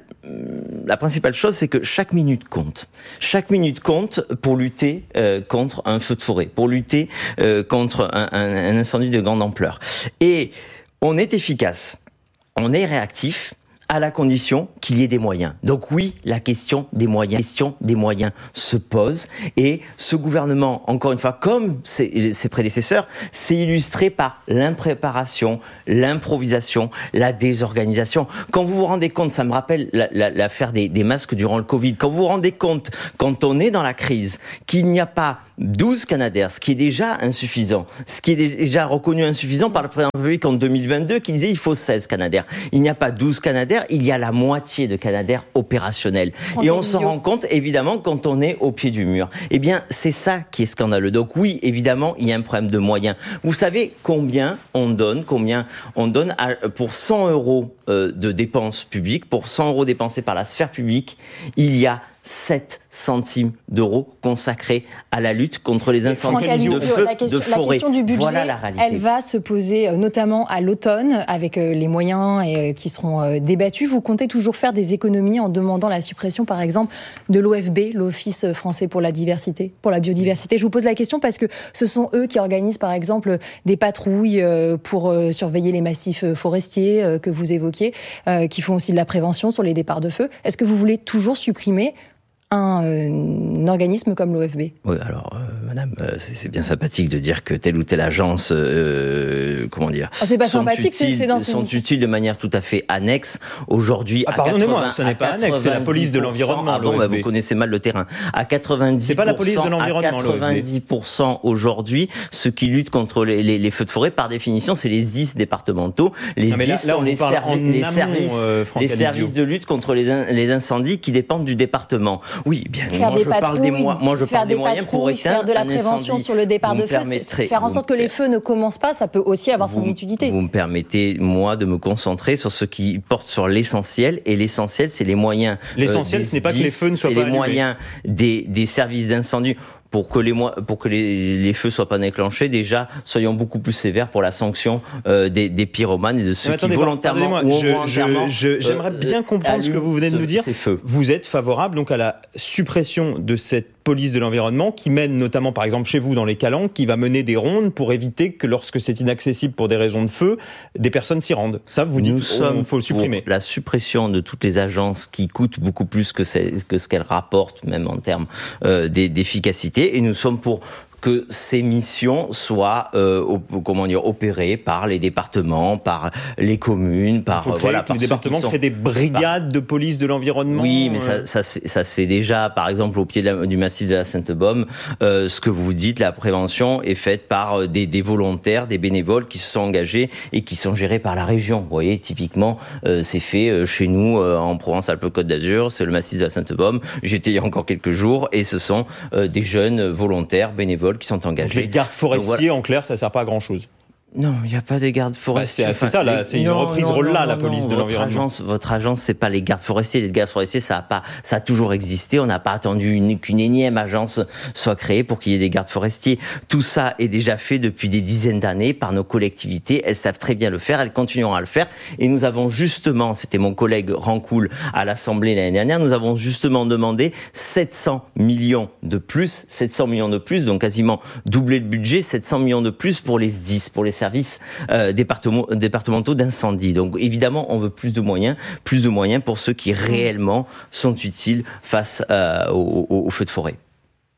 la principale chose, c'est que chaque minute compte. Chaque minute compte pour lutter euh, contre un feu de forêt, pour lutter euh, contre un, un, un incendie de grande ampleur. Et on est efficace, on est réactif, à la condition qu'il y ait des moyens. Donc oui, la question des moyens, la question des moyens se pose, et ce gouvernement, encore une fois, comme ses, ses prédécesseurs, s'est illustré par l'impréparation, l'improvisation, la désorganisation. Quand vous vous rendez compte, ça me rappelle la, la, l'affaire des, des masques durant le Covid, quand vous vous rendez compte, quand on est dans la crise, qu'il n'y a pas douze Canadair, ce qui est déjà insuffisant, ce qui est déjà reconnu insuffisant par le président de la République en deux mille vingt-deux, qui disait il faut seize Canadair. Il n'y a pas douze Canadair, il y a la moitié de Canadair opérationnels. Et on s'en rend compte, évidemment, quand on est au pied du mur. Eh bien, c'est ça qui est scandaleux. Donc oui, évidemment, il y a un problème de moyens. Vous savez combien on donne, combien on donne à, pour cent euros euh, de dépenses publiques, pour cent euros dépensés par la sphère publique, il y a sept centimes d'euros consacrés à la lutte contre les incendies de feu, la question, de forêt. La question du budget, voilà la réalité. Elle va se poser notamment à l'automne avec les moyens qui seront débattus. Vous comptez toujours faire des économies en demandant la suppression, par exemple, de l'O F B, l'Office français pour la diversité, pour la biodiversité. Je vous pose la question parce que ce sont eux qui organisent, par exemple, des patrouilles pour surveiller les massifs forestiers que vous évoquiez, qui font aussi de la prévention sur les départs de feu. Est-ce que vous voulez toujours supprimer Un, euh, un organisme comme l'O F B? Oui, alors, euh, madame, euh, c'est, c'est bien sympathique de dire que telle ou telle agence, euh, comment dire, oh, c'est pas sont, sympathique, utiles, c'est dans sont utiles de manière tout à fait annexe. Aujourd'hui, ah, pardonnez-moi, ce n'est pas annexe, c'est la police de l'environnement. Ah bon, bah, vous connaissez mal le terrain. À quatre-vingt-dix pour cent, c'est pas la police de l'environnement, à quatre-vingt-dix pour cent aujourd'hui, ceux qui luttent contre les, les, les feux de forêt, par définition, c'est les S D I S départementaux. Les non, S D I S là, là, sont les, servi- les amont, services, euh, les services de lutte contre les, in- les incendies qui dépendent du département. Oui, bien faire moi, des je parle des, mo- moi je faire parle des, des moyens pour éteindre faire de la prévention incendie. sur le départ vous de feu, faire en sorte que les feux ne commencent pas, ça peut aussi avoir son vous, utilité. Vous me permettez, moi, de me concentrer sur ce qui porte sur l'essentiel, et l'essentiel, c'est les moyens. L'essentiel, euh, ce n'est pas que les feux ne soient pas allumés. C'est les moyens des, des services d'incendie. Pour que les pour que les, les feux soient pas déclenchés, déjà soyons beaucoup plus sévères pour la sanction euh, des, des pyromanes et de ceux attendez, qui volontairement ou involontairement. Je, je, je, j'aimerais bien euh, comprendre ce que vous venez de nous dire. Vous êtes favorable donc à la suppression de cette police de l'environnement qui mène notamment, par exemple, chez vous dans les Calanques, qui va mener des rondes pour éviter que lorsque c'est inaccessible pour des raisons de feu, des personnes s'y rendent. Ça, vous dites qu'il faut le supprimer. La suppression de toutes les agences qui coûtent beaucoup plus que, que ce qu'elles rapportent, même en termes euh, d'efficacité. Et nous sommes pour que ces missions soient euh, op- comment dire, opérées par les départements, par les communes, par... Il faut créer, voilà, que par les départements sont... créent des brigades par... de police de l'environnement. Oui, mais euh... ça, ça, se, ça se fait déjà, par exemple, au pied de la, du massif de la Sainte-Baume. Euh, ce que vous dites, la prévention est faite par des, des volontaires, des bénévoles qui se sont engagés et qui sont gérés par la région. Vous voyez, typiquement, euh, c'est fait euh, chez nous, euh, en Provence-Alpes-Côte d'Azur, c'est le massif de la Sainte-Baume. J'étais il y a encore quelques jours, et ce sont euh, des jeunes volontaires, bénévoles, qui sont engagés. Donc les gardes forestiers, voilà. En clair, ça ne sert pas à grand-chose. Non, il n'y a pas de gardes forestiers. Bah, c'est, c'est ça, là, c'est, ils ont repris ce rôle-là, la police de l'environnement. Agence, votre agence, c'est pas les gardes forestiers. Les gardes forestiers, ça a pas, ça a toujours existé. On n'a pas attendu une, qu'une énième agence soit créée pour qu'il y ait des gardes forestiers. Tout ça est déjà fait depuis des dizaines d'années par nos collectivités. Elles savent très bien le faire. Elles continueront à le faire. Et nous avons justement, c'était mon collègue Rancoul à l'Assemblée l'année dernière, nous avons justement demandé sept cents millions de plus, sept cents millions de plus, donc quasiment doubler le budget, sept cents millions de plus pour les S D I S, pour les services euh, départementaux d'incendie. Donc évidemment, on veut plus de moyens, plus de moyens pour ceux qui réellement sont utiles face euh, aux, aux, aux feux de forêt.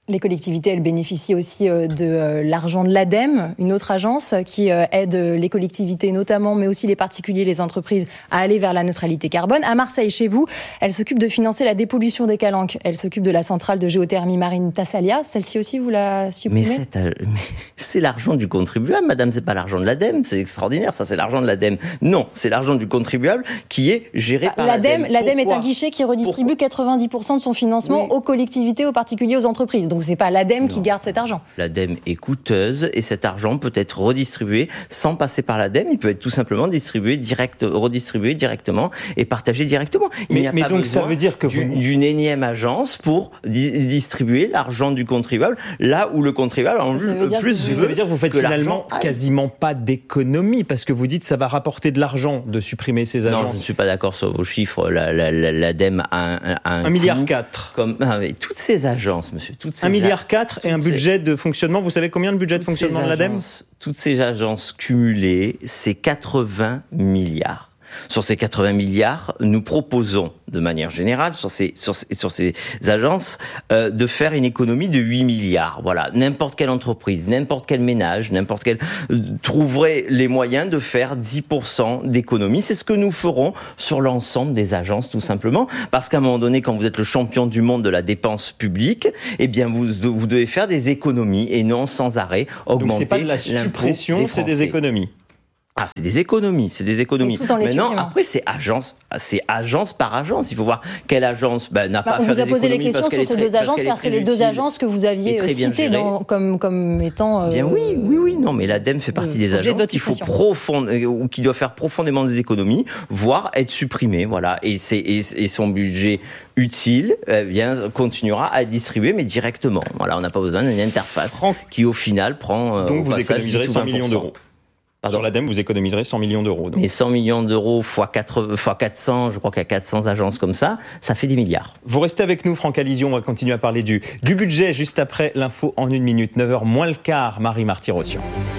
Les collectivités, elles bénéficient aussi de l'argent de l'ADEME, une autre agence qui aide les collectivités notamment, mais aussi les particuliers, les entreprises, à aller vers la neutralité carbone. À Marseille, chez vous, elle s'occupe de financer la dépollution des calanques. Elle s'occupe de la centrale de géothermie marine Tassalia. Celle-ci aussi, vous la supprimez ? Mais c'est, mais c'est l'argent du contribuable, madame, c'est pas l'argent de l'ADEME. C'est extraordinaire, ça, c'est l'argent de l'ADEME. Non, c'est l'argent du contribuable qui est géré bah, par l'ADEME. L'ADEME est un guichet qui redistribue Pourquoi quatre-vingt-dix pour cent de son financement oui. aux collectivités, aux particuliers, aux entreprises. Donc c'est pas l'ADEME non. qui garde cet argent. L'ADEME est coûteuse et cet argent peut être redistribué sans passer par l'ADEME. Il peut être tout simplement distribué direct, redistribué directement et partagé directement. Il mais n'y a mais pas donc ça veut dire que d'une, vous... d'une énième agence pour di- distribuer l'argent du contribuable là où le contribuable en ça veut plus que veut ça veut dire que vous faites que finalement quasiment pas d'économie parce que vous dites que ça va rapporter de l'argent de supprimer ces agences. Non, je ne suis pas d'accord sur vos chiffres. La, la, la, L'ADEME a un, a un, un milliard quatre. Comme ah, mais toutes ces agences, monsieur, toutes ces un milliard quatre et un budget ces... de fonctionnement. Vous savez combien le budget de fonctionnement de l'ADEME ? Toutes ces agences cumulées, c'est quatre-vingts milliards. Sur ces quatre-vingts milliards, nous proposons, de manière générale, sur ces, sur ces, sur ces agences, euh, de faire une économie de huit milliards. Voilà. N'importe quelle entreprise, n'importe quel ménage, n'importe quel, euh, trouverait les moyens de faire dix pour cent d'économie. C'est ce que nous ferons sur l'ensemble des agences, tout simplement. Parce qu'à un moment donné, quand vous êtes le champion du monde de la dépense publique, eh bien, vous, vous devez faire des économies et non sans arrêt augmenter. Donc c'est pas de la suppression, c'est des économies. Ah, c'est des économies, c'est des économies. Maintenant, après, c'est agence, c'est agence par agence. Il faut voir quelle agence ben, n'a bah, pas on fait vous a posé les questions sur ces deux agences, car c'est les deux agences que vous aviez citées dans, comme, comme étant. Euh, bien oui, oui, oui. Non, mais l'ADEME fait partie des agences qu'il faut profond, ou qui doit faire profondément des économies, voire être supprimée. Voilà. Et, c'est, et, et son budget utile, eh bien, continuera à être distribué, mais directement. Voilà, on n'a pas besoin d'une interface Franck, qui, au final, prend. Donc, vous économiserez cent millions d'euros. Pardon. Sur l'ADEME, vous économiserez cent millions d'euros. Donc. Mais cent millions d'euros fois, quatre, fois quatre cents, je crois qu'il y a quatre cents agences comme ça, ça fait des milliards. Vous restez avec nous, Franck Alizio, on va continuer à parler du, du budget juste après l'info en une minute. neuf heures moins le quart, Marie Marty-Rossian.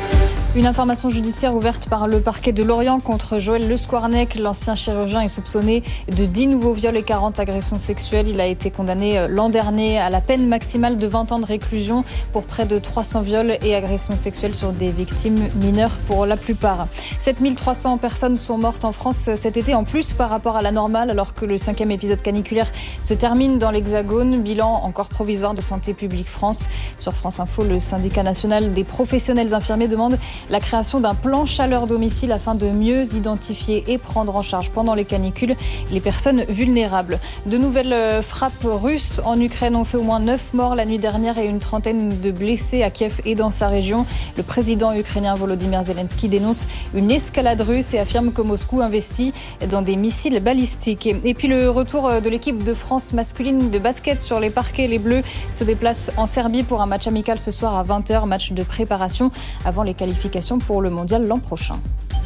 Une information judiciaire ouverte par le parquet de Lorient contre Joël Le Squarnec. L'ancien chirurgien est soupçonné de dix nouveaux viols et quarante agressions sexuelles. Il a été condamné l'an dernier à la peine maximale de vingt ans de réclusion pour près de trois cents viols et agressions sexuelles sur des victimes mineures pour la plupart. sept mille trois cents personnes sont mortes en France cet été, en plus par rapport à la normale, alors que le cinquième épisode caniculaire se termine dans l'Hexagone. Bilan encore provisoire de Santé publique France. Sur France Info, le syndicat national des professionnels infirmiers demande la création d'un plan chaleur domicile afin de mieux identifier et prendre en charge pendant les canicules les personnes vulnérables. De nouvelles frappes russes en Ukraine ont fait au moins neuf morts la nuit dernière et une trentaine de blessés à Kiev et dans sa région. Le président ukrainien Volodymyr Zelensky dénonce une escalade russe et affirme que Moscou investit dans des missiles balistiques. Et puis le retour de l'équipe de France masculine de basket sur les parquets. Les Bleus se déplacent en Serbie pour un match amical ce soir à vingt heures, match de préparation avant les qualifications pour le mondial l'an prochain.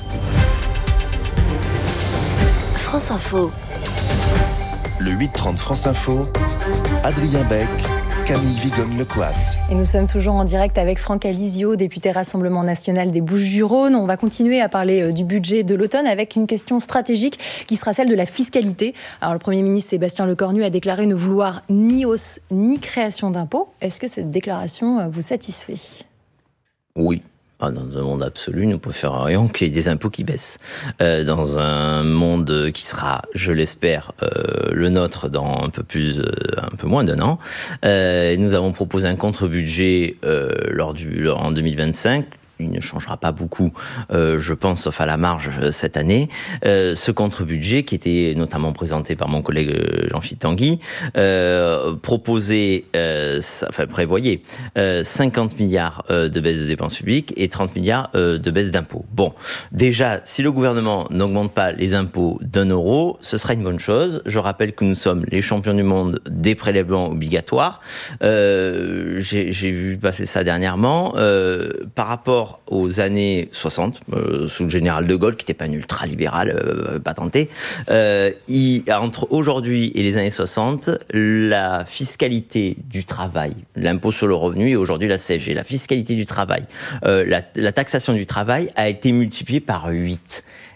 France Info. Le huit trente France Info, Adrien Beck, Camille Vigonne-Lecoat. Et nous sommes toujours en direct avec Franck Alizio, député Rassemblement National des Bouches-du-Rhône. On va continuer à parler du budget de l'automne avec une question stratégique qui sera celle de la fiscalité. Alors le Premier ministre Sébastien Lecornu a déclaré ne vouloir ni hausse ni création d'impôts. Est-ce que cette déclaration vous satisfait ? Oui. Ah, dans un monde absolu, nous préférerions qu'il y ait des impôts qui baissent. Euh, dans un monde qui sera, je l'espère, euh, le nôtre dans un peu plus, euh, un peu moins d'un an, euh, nous avons proposé un contre-budget euh, lors du, en deux mille vingt-cinq. Il ne changera pas beaucoup, euh, je pense, sauf à la marge euh, cette année. Euh, ce contre-budget, qui était notamment présenté par mon collègue Jean-Philippe Tanguy, euh, proposait, euh, enfin prévoyait, euh, cinquante milliards euh, de baisse de dépenses publiques et trente milliards euh, de baisse d'impôts. Bon, déjà, si le gouvernement n'augmente pas les impôts d'un euro, ce sera une bonne chose. Je rappelle que nous sommes les champions du monde des prélèvements obligatoires. Euh, j'ai, j'ai vu passer ça dernièrement. Euh, par rapport aux années soixante, euh, sous le général de Gaulle, qui n'était pas un ultra-libéral euh, patenté, euh, il, entre aujourd'hui et les années soixante, la fiscalité du travail, l'impôt sur le revenu et aujourd'hui la C S G, la fiscalité du travail, euh, la, la taxation du travail a été multipliée par huit.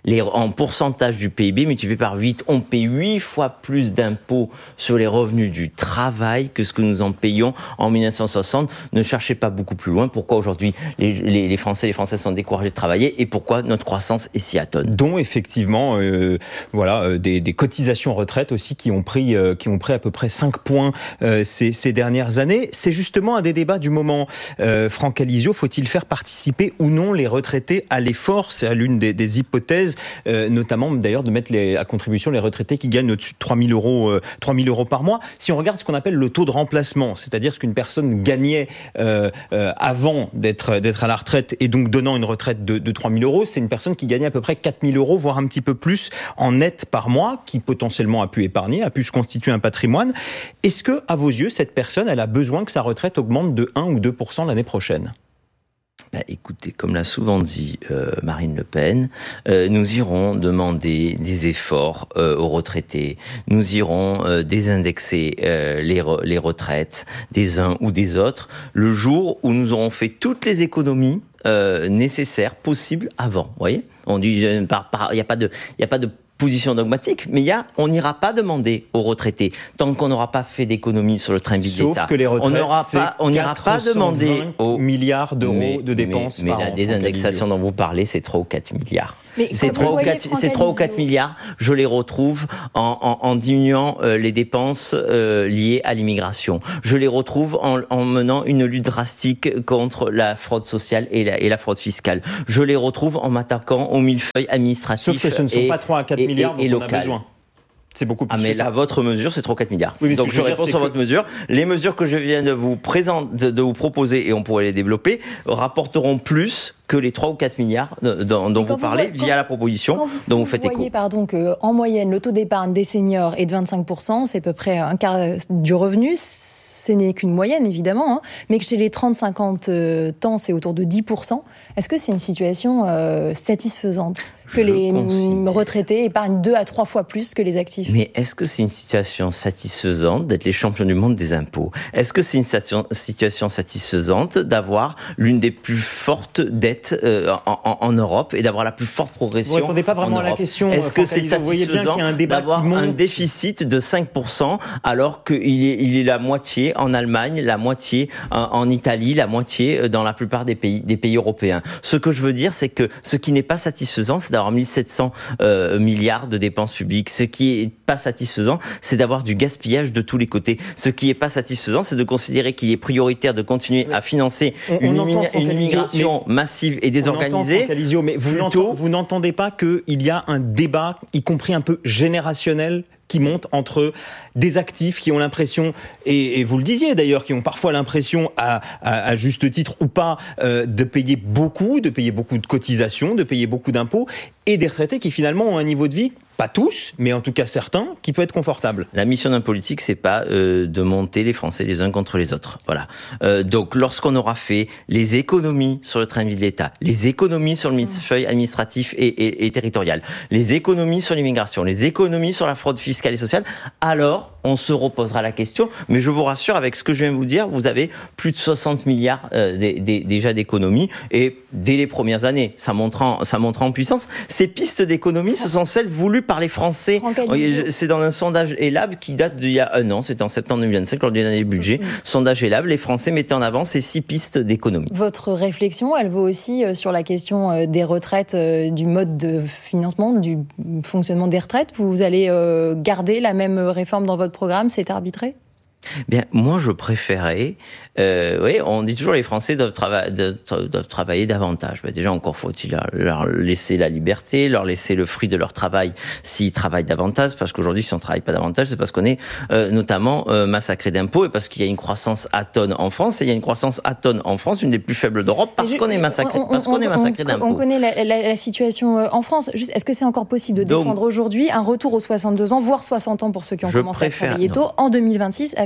les, en pourcentage du P I B multiplié par huit. On paye huit fois plus d'impôts sur les revenus du travail que ce que nous en payons en mille neuf cent soixante. Ne cherchez pas beaucoup plus loin. Pourquoi aujourd'hui les, les, les Français et les Françaises sont découragés de travailler et pourquoi notre croissance est si atone. Dont effectivement, euh, voilà, euh, des, des cotisations retraite aussi qui ont pris, euh, qui ont pris à peu près cinq points euh, ces, ces dernières années. C'est justement un des débats du moment. Euh, Franck Alizio, faut-il faire participer ou non les retraités à l'effort ? C'est l'une des, des hypothèses, euh, notamment d'ailleurs de mettre les, à contribution les retraités qui gagnent au-dessus de trois mille euros, euh, trois mille euros par mois. Si on regarde ce qu'on appelle le taux de remplacement, c'est-à-dire ce qu'une personne gagnait euh, euh, avant d'être, d'être à la retraite et donc donnant une retraite de, de trois mille euros, c'est une personne qui gagnait à peu près quatre mille euros, voire un petit peu plus en net par mois, qui potentiellement a pu épargner, a pu se constituer un patrimoine. Est-ce que, à vos yeux, cette personne, elle a besoin que sa retraite augmente de un ou deux pour cent l'année prochaine ? Bah, écoutez, comme l'a souvent dit euh, Marine Le Pen, euh, nous irons demander des efforts euh, aux retraités. Nous irons euh, désindexer euh, les, re- les retraites des uns ou des autres le jour où nous aurons fait toutes les économies euh, nécessaires, possibles avant. Vous voyez ? On dit, il n'y a pas de, il n'y a pas de position dogmatique, mais il y a, on n'ira pas demander aux retraités tant qu'on n'aura pas fait d'économies sur le train de vie de l'État. Sauf que les retraites, on n'aura c'est pas, on n'ira pas demander aux milliards d'euros mais, de dépenses mais, par mais an. la désindexation dont vous parlez, c'est trois ou quatre milliards. Mais c'est trois ou quatre milliards. Je les retrouve en, en, en diminuant euh, les dépenses euh, liées à l'immigration. Je les retrouve en, en menant une lutte drastique contre la fraude sociale et la, et la fraude fiscale. Je les retrouve en m'attaquant aux millefeuilles administratifs. Sauf que ce ne sont et, pas trois à quatre milliards dont et on a besoin. C'est beaucoup plus. Ah, mais que ça. là, votre mesure, c'est trois ou quatre milliards. Oui, donc, je, je réponds sur que... votre mesure. Les mesures que je viens de vous présenter, de vous proposer, et on pourrait les développer, rapporteront plus que les trois ou quatre milliards dont, dont vous parlez vous voyez, via quand, la proposition dont vous, vous vous faites écho. Vous voyez, pardon, qu'en moyenne, le taux d'épargne des seniors est de vingt-cinq pour cent, c'est à peu près un quart du revenu. Ce n'est qu'une moyenne, évidemment, hein, mais que chez les trente à cinquante ans, c'est autour de dix pour cent. Est-ce que c'est une situation euh, satisfaisante que je les considère. retraités épargnent deux à trois fois plus que les actifs? Mais est-ce que c'est une situation satisfaisante d'être les champions du monde des impôts? Est-ce que c'est une situation, situation satisfaisante d'avoir l'une des plus fortes dettes euh, en, en, en Europe et d'avoir la plus forte progression? Vous ne répondez pas vraiment à la question. Est-ce que c'est satisfaisant d'avoir un déficit de cinq pour cent alors qu'il est, il est la moitié en Allemagne, la moitié en, en Italie, la moitié dans la plupart des pays, des pays européens? Ce que je veux dire, c'est que ce qui n'est pas satisfaisant, c'est d'avoir mille sept cents euh, milliards de dépenses publiques. Ce qui est pas satisfaisant, c'est d'avoir du gaspillage de tous les côtés. Ce qui est pas satisfaisant, c'est de considérer qu'il est prioritaire de continuer à financer on, une, on imi- une immigration massive et désorganisée. Alizio, mais vous, plutôt... vous n'entendez pas qu'il y a un débat, y compris un peu générationnel, qui monte entre des actifs qui ont l'impression, et, et vous le disiez d'ailleurs, qui ont parfois l'impression, à, à, à juste titre ou pas, euh, de payer beaucoup, de payer beaucoup de cotisations, de payer beaucoup d'impôts, et des retraités qui finalement ont un niveau de vie, pas tous, mais en tout cas certains, qui peut être confortable. La mission d'un politique, c'est pas euh, de monter les Français les uns contre les autres. Voilà. Euh, donc, lorsqu'on aura fait les économies sur le train de vie de l'État, les économies sur le millefeuille administratif et, et, et territorial, les économies sur l'immigration, les économies sur la fraude fiscale et sociale, alors on se reposera la question. Mais je vous rassure, avec ce que je viens de vous dire, vous avez plus de soixante milliards euh, d- d- déjà d'économies, et dès les premières années, ça montera en, ça montera en puissance. Ces pistes d'économie, ce sont celles voulues par les Français. C'est dans un sondage Elab qui date d'il y a un an, c'était en septembre deux mille vingt-cinq, lors d'une année budget. Mmh. Sondage Elab, les Français mettaient en avant ces six pistes d'économie. Votre réflexion, elle vaut aussi sur la question des retraites, du mode de financement, du fonctionnement des retraites. Vous allez garder la même réforme dans votre programme, c'est arbitré ? Bien, moi, je préférais... Euh, oui, on dit toujours les Français doivent, trava- doivent, doivent travailler davantage. Ben déjà, encore faut-il leur, leur laisser la liberté, leur laisser le fruit de leur travail s'ils travaillent davantage. Parce qu'aujourd'hui, si on ne travaille pas davantage, c'est parce qu'on est euh, notamment euh, massacré d'impôts et parce qu'il y a une croissance atone en France. Et il y a une croissance atone en France, une des plus faibles d'Europe, parce je, qu'on est massacré, on, parce qu'on on, est massacré on, d'impôts. On connaît la, la, la situation en France. Juste, est-ce que c'est encore possible de défendre Donc, aujourd'hui un retour aux soixante-deux ans, voire soixante ans pour ceux qui ont commencé à travailler tôt, en deux mille vingt-six avec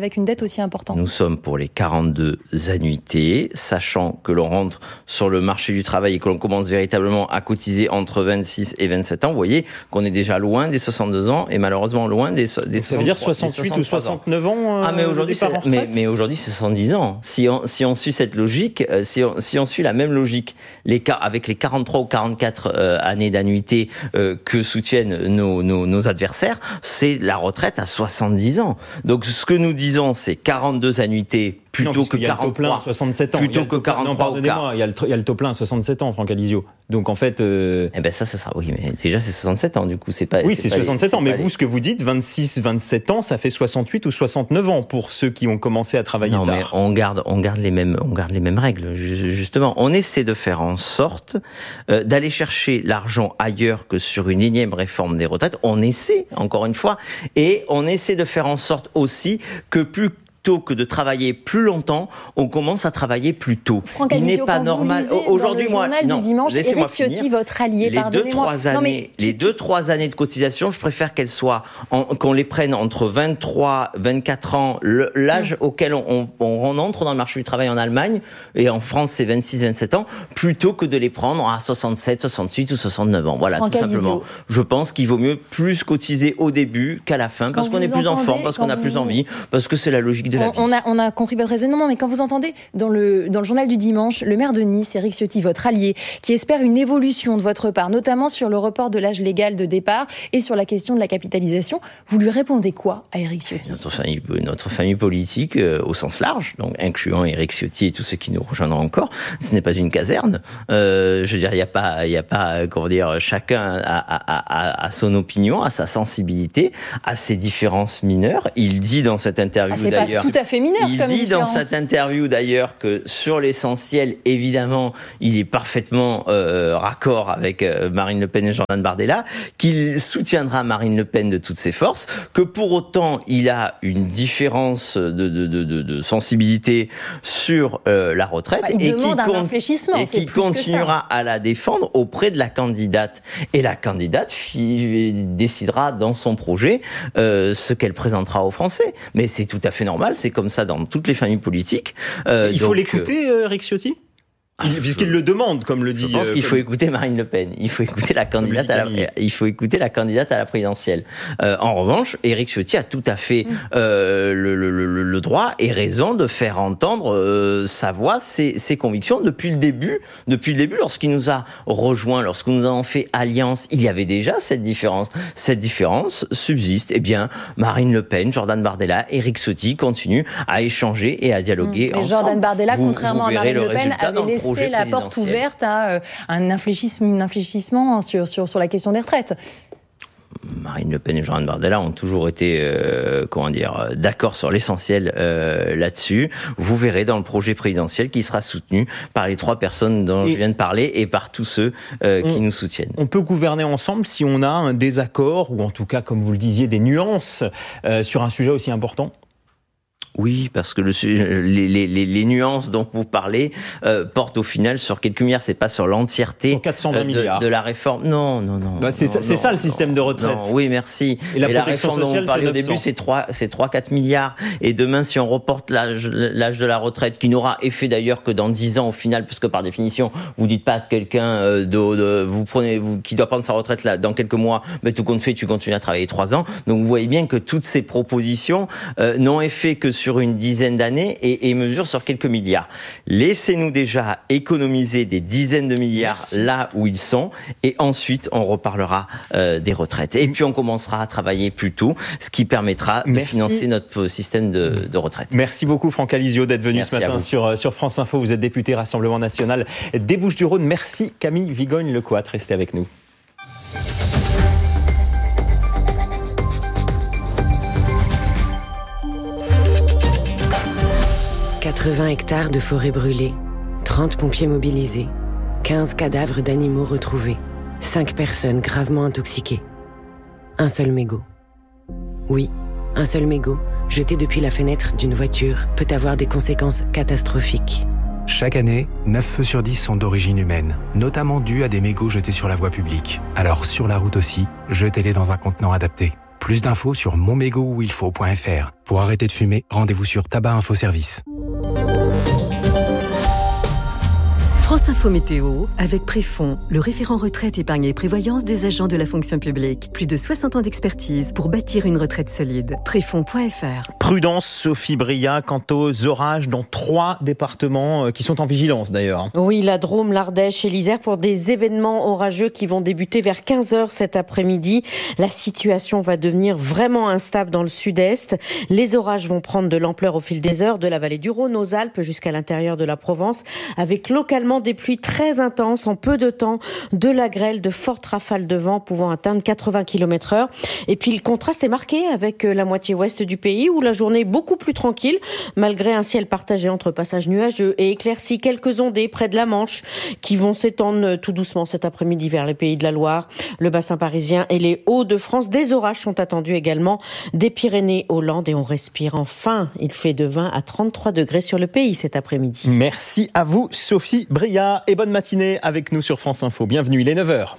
avec une dette aussi importante? Nous sommes pour les quarante-deux annuités, sachant que l'on rentre sur le marché du travail et que l'on commence véritablement à cotiser entre vingt-six et vingt-sept ans. Vous voyez qu'on est déjà loin des soixante-deux ans et malheureusement loin des, des ça soixante-trois, veut dire soixante-huit ou soixante-neuf ans euh, Ah mais aujourd'hui, c'est, mais, mais aujourd'hui c'est soixante-dix ans. Si on, si on suit cette logique, euh, si, on, si on suit la même logique, les, avec les quarante-trois ou quarante-quatre euh, années d'annuité euh, que soutiennent nos, nos, nos adversaires, c'est la retraite à soixante-dix ans. Donc ce que nous disons, c'est quarante-deux annuités plutôt non, que il y a quarante-trois. Le taux plein à soixante-sept ans. Plutôt que quarante-trois. Non, pardonnez-moi, il y, a le, il y a le taux plein à soixante-sept ans, Franck Alizio. Donc en fait. Euh... Eh ben ça, ça sera. Oui, mais déjà c'est soixante-sept ans. Du coup, c'est pas. Oui, c'est, c'est soixante-sept les, ans. Mais les... vous, ce que vous dites, vingt-six, vingt-sept ans, ça fait soixante-huit ou soixante-neuf ans pour ceux qui ont commencé à travailler non, tard. Mais on garde, on garde les mêmes, on garde les mêmes règles. Justement, on essaie de faire en sorte euh, d'aller chercher l'argent ailleurs que sur une énième réforme des retraites. On essaie, encore une fois, et on essaie de faire en sorte aussi que plus plutôt que de travailler plus longtemps, on commence à travailler plus tôt. Franck Il Alizio, n'est pas normal. Aujourd'hui, moi, non, du dimanche, Éric Ciotti, votre allié, les deux trois années, non, mais... les deux trois années de cotisation, je préfère qu'elles soient en, qu'on les prenne entre vingt-trois, vingt-quatre ans, le, l'âge mmh. auquel on, on, on entre dans le marché du travail en Allemagne et en France c'est vingt-six, vingt-sept ans, plutôt que de les prendre à soixante-sept, soixante-huit ou soixante-neuf ans. Voilà, Franck tout Alizio. simplement. Je pense qu'il vaut mieux plus cotiser au début qu'à la fin, parce quand qu'on est plus en forme, parce qu'on a vous... plus envie, parce que c'est la logique de on, la vie. On a, on a compris votre raisonnement, mais quand vous entendez dans le, dans le journal du dimanche, le maire de Nice, Éric Ciotti, votre allié, qui espère une évolution de votre part, notamment sur le report de l'âge légal de départ et sur la question de la capitalisation, vous lui répondez quoi à Éric Ciotti ? Notre famille, notre famille politique euh, au sens large, donc incluant Éric Ciotti et tous ceux qui nous rejoindront encore, ce n'est pas une caserne. Euh, je veux dire, il n'y a pas, il y a pas, comment dire, chacun a, a, a, a son opinion, a sa sensibilité, a ses différences mineures. Il dit dans cette interview ah, c'est d'ailleurs. Pas tout à fait mineur, il comme dit différence. Dans cette interview d'ailleurs que sur l'essentiel, évidemment, il est parfaitement euh, raccord avec euh, Marine Le Pen et Jordan Bardella, qu'il soutiendra Marine Le Pen de toutes ses forces, que pour autant il a une différence de, de, de, de, de sensibilité sur euh, la retraite bah, il et demande qui, un infléchissement, et qui continuera à la défendre auprès de la candidate. Et la candidate fi- décidera dans son projet euh, ce qu'elle présentera aux Français. Mais c'est tout à fait normal, c'est comme ça dans toutes les familles politiques. Euh, Il faut donc, l'écouter, euh, Éric Ciotti ? Il, puisqu'il le demande, comme le dit. Je pense euh, qu'il comme... faut écouter Marine Le Pen. Il faut écouter la candidate à la, il faut écouter la candidate à la présidentielle. Euh, en revanche, Éric Ciotti a tout à fait euh, le, le, le, le droit et raison de faire entendre euh, sa voix, ses, ses convictions depuis le début. Depuis le début, lorsqu'il nous a rejoint, lorsque nous avons fait alliance, il y avait déjà cette différence. Cette différence subsiste. Eh bien, Marine Le Pen, Jordan Bardella, Éric Ciotti continuent à échanger et à dialoguer mmh. ensemble. Et Jordan Bardella, vous, contrairement vous à Marine Le Pen, avait laissé c'est la porte ouverte à euh, un infléchissement, un infléchissement sur, sur, sur la question des retraites. Marine Le Pen et Jordan Bardella ont toujours été, euh, comment dire, d'accord sur l'essentiel euh, là-dessus. Vous verrez dans le projet présidentiel qui sera soutenu par les trois personnes dont et je viens de parler et par tous ceux euh, on, qui nous soutiennent. On peut gouverner ensemble si on a un désaccord ou en tout cas, comme vous le disiez, des nuances euh, sur un sujet aussi important ? Oui, parce que le, les, les, les nuances dont vous parlez euh, portent au final sur quelques milliards, c'est pas sur l'entièreté sur quatre cent vingt euh, de, milliards. de la réforme. Non, non, non. Bah c'est non, ça, c'est non, ça le non, système de retraite. Non, oui, merci. Et la Et protection la réforme sociale, dont vous parliez c'est au début, c'est trois, c'est trois, quatre milliards. Et demain, si on reporte l'âge, l'âge de la retraite, qui n'aura effet d'ailleurs que dans dix ans au final, puisque par définition, vous dites pas à quelqu'un euh, de, de, vous prenez, vous, qui doit prendre sa retraite là dans quelques mois, mais tout compte fait, tu continues à travailler trois ans. Donc vous voyez bien que toutes ces propositions euh, n'ont effet que sur une dizaine d'années et, et mesure sur quelques milliards. Laissez-nous déjà économiser des dizaines de milliards Merci. Là où ils sont et ensuite on reparlera euh, des retraites. Et puis on commencera à travailler plus tôt, ce qui permettra Merci. De financer notre système de, de retraite. Merci beaucoup Franck Alizio d'être venu Merci ce matin sur, sur France Info. Vous êtes député Rassemblement National des Bouches-du-Rhône. Merci Camille Vigogne-Lecoat. Restez avec nous. quatre-vingts hectares de forêt brûlée, trente pompiers mobilisés, quinze cadavres d'animaux retrouvés, cinq personnes gravement intoxiquées. Un seul mégot. Oui, un seul mégot, jeté depuis la fenêtre d'une voiture, peut avoir des conséquences catastrophiques. Chaque année, neuf feux sur dix sont d'origine humaine, notamment dus à des mégots jetés sur la voie publique. Alors sur la route aussi, jetez-les dans un contenant adapté. Plus d'infos sur mon mégot où il faut point f r. Pour arrêter de fumer, rendez-vous sur Tabac Info Service. France Info Météo, avec Préfond, le référent retraite, épargne et prévoyance des agents de la fonction publique. Plus de soixante ans d'expertise pour bâtir une retraite solide. Préfond point f r. Prudence, Sophie Bria, quant aux orages dans trois départements qui sont en vigilance d'ailleurs. Oui, la Drôme, l'Ardèche et l'Isère pour des événements orageux qui vont débuter vers quinze heures cet après-midi. La situation va devenir vraiment instable dans le sud-est. Les orages vont prendre de l'ampleur au fil des heures, de la vallée du Rhône aux Alpes jusqu'à l'intérieur de la Provence, avec localement des pluies très intenses en peu de temps, de la grêle, de fortes rafales de vent pouvant atteindre quatre-vingts kilomètres heure. Et puis le contraste est marqué avec la moitié ouest du pays où la journée est beaucoup plus tranquille, malgré un ciel partagé entre passages nuageux et éclaircies. Quelques ondées près de la Manche qui vont s'étendre tout doucement cet après-midi vers les pays de la Loire, le bassin parisien et les Hauts-de-France. Des orages sont attendus également des Pyrénées aux Landes et on respire enfin. Il fait de vingt à trente-trois degrés sur le pays cet après-midi. Merci à vous, Sophie Bria. Et bonne matinée avec nous sur France Info. Bienvenue, il est neuf heures.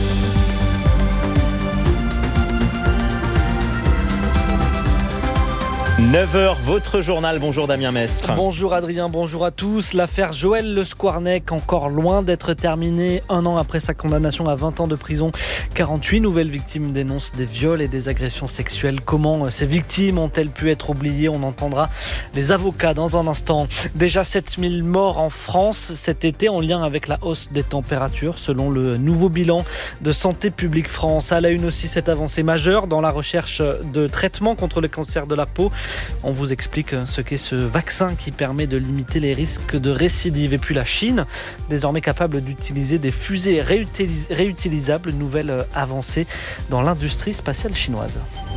neuf heures, votre journal. Bonjour Damien Mestre. Bonjour Adrien, bonjour à tous. L'affaire Joël Le Squarnec, encore loin d'être terminée. Un an après sa condamnation à vingt ans de prison, quarante-huit nouvelles victimes dénoncent des viols et des agressions sexuelles. Comment ces victimes ont-elles pu être oubliées ? On entendra les avocats dans un instant. Déjà sept mille morts en France cet été en lien avec la hausse des températures, selon le nouveau bilan de Santé publique France. À la une aussi, cette avancée majeure dans la recherche de traitements contre le cancer de la peau. On vous explique ce qu'est ce vaccin qui permet de limiter les risques de récidive. Et puis la Chine, désormais capable d'utiliser des fusées réutilis- réutilisables, nouvelle avancée dans l'industrie spatiale chinoise.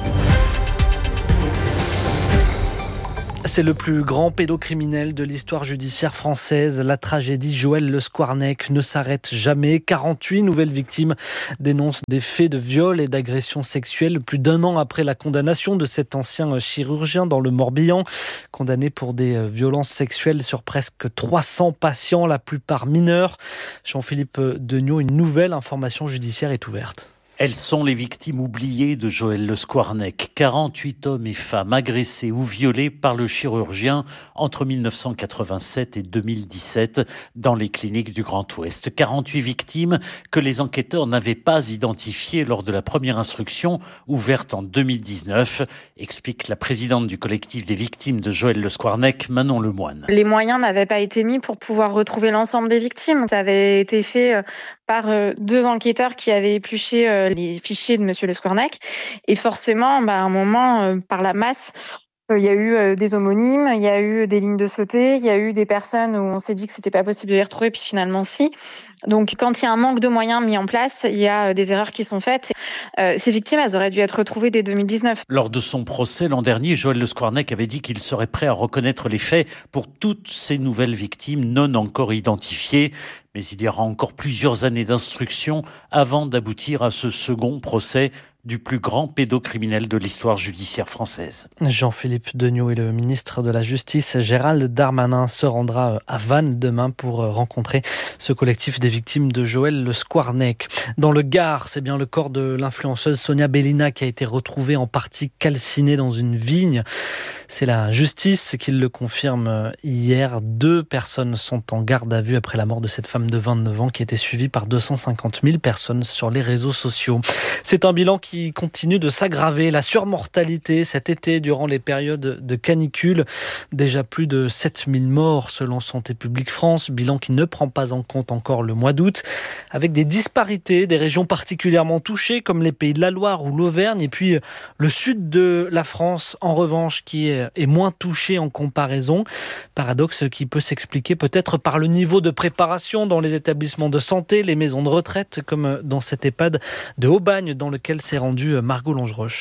C'est le plus grand pédocriminel de l'histoire judiciaire française. La tragédie Joël Le Squarnec ne s'arrête jamais. quarante-huit nouvelles victimes dénoncent des faits de viol et d'agression sexuelle plus d'un an après la condamnation de cet ancien chirurgien dans le Morbihan, condamné pour des violences sexuelles sur presque trois cents patients, la plupart mineurs. Jean-Philippe Degnaud, une nouvelle information judiciaire est ouverte. Elles sont les victimes oubliées de Joël Le Squarnec. quarante-huit hommes et femmes agressés ou violés par le chirurgien entre mille neuf cent quatre-vingt-sept et deux mille dix-sept dans les cliniques du Grand Ouest. quarante-huit victimes que les enquêteurs n'avaient pas identifiées lors de la première instruction ouverte en deux mille dix-neuf, explique la présidente du collectif des victimes de Joël Le Squarnec, Manon Lemoine. Les moyens n'avaient pas été mis pour pouvoir retrouver l'ensemble des victimes. Ça avait été fait par deux enquêteurs qui avaient épluché les fichiers de Monsieur Le Squarnec. Et forcément, bah, à un moment, euh, par la masse, il y a eu euh, des homonymes, il y a eu des lignes de sauté, il y a eu des personnes où on s'est dit que c'était pas possible de les retrouver, puis finalement si. Donc quand il y a un manque de moyens mis en place, il y a des erreurs qui sont faites. Euh, ces victimes, elles auraient dû être retrouvées dès deux mille dix-neuf. Lors de son procès l'an dernier, Joël Le Squarnec avait dit qu'il serait prêt à reconnaître les faits pour toutes ces nouvelles victimes non encore identifiées. Mais il y aura encore plusieurs années d'instruction avant d'aboutir à ce second procès du plus grand pédocriminel de l'histoire judiciaire française. Jean-Philippe Degnaud et le ministre de la Justice, Gérald Darmanin, se rendra à Vannes demain pour rencontrer ce collectif des victimes de Joël Le Squarnec. Dans le Gard, c'est bien le corps de l'influenceuse Sonia Bellina qui a été retrouvé en partie calciné dans une vigne. C'est la justice qui le confirme hier. Deux personnes sont en garde à vue après la mort de cette femme de vingt-neuf ans qui était suivie par deux cent cinquante mille personnes sur les réseaux sociaux. C'est un bilan qui qui continue de s'aggraver. La surmortalité cet été durant les périodes de canicule. Déjà plus de sept mille morts selon Santé publique France. Bilan qui ne prend pas en compte encore le mois d'août. Avec des disparités, des régions particulièrement touchées comme les Pays de la Loire ou l'Auvergne. Et puis le sud de la France en revanche qui est, est moins touché en comparaison. Paradoxe qui peut s'expliquer peut-être par le niveau de préparation dans les établissements de santé, les maisons de retraite comme dans cet EHPAD de Aubagne dans lequel s'est rendue Margot Longeroche.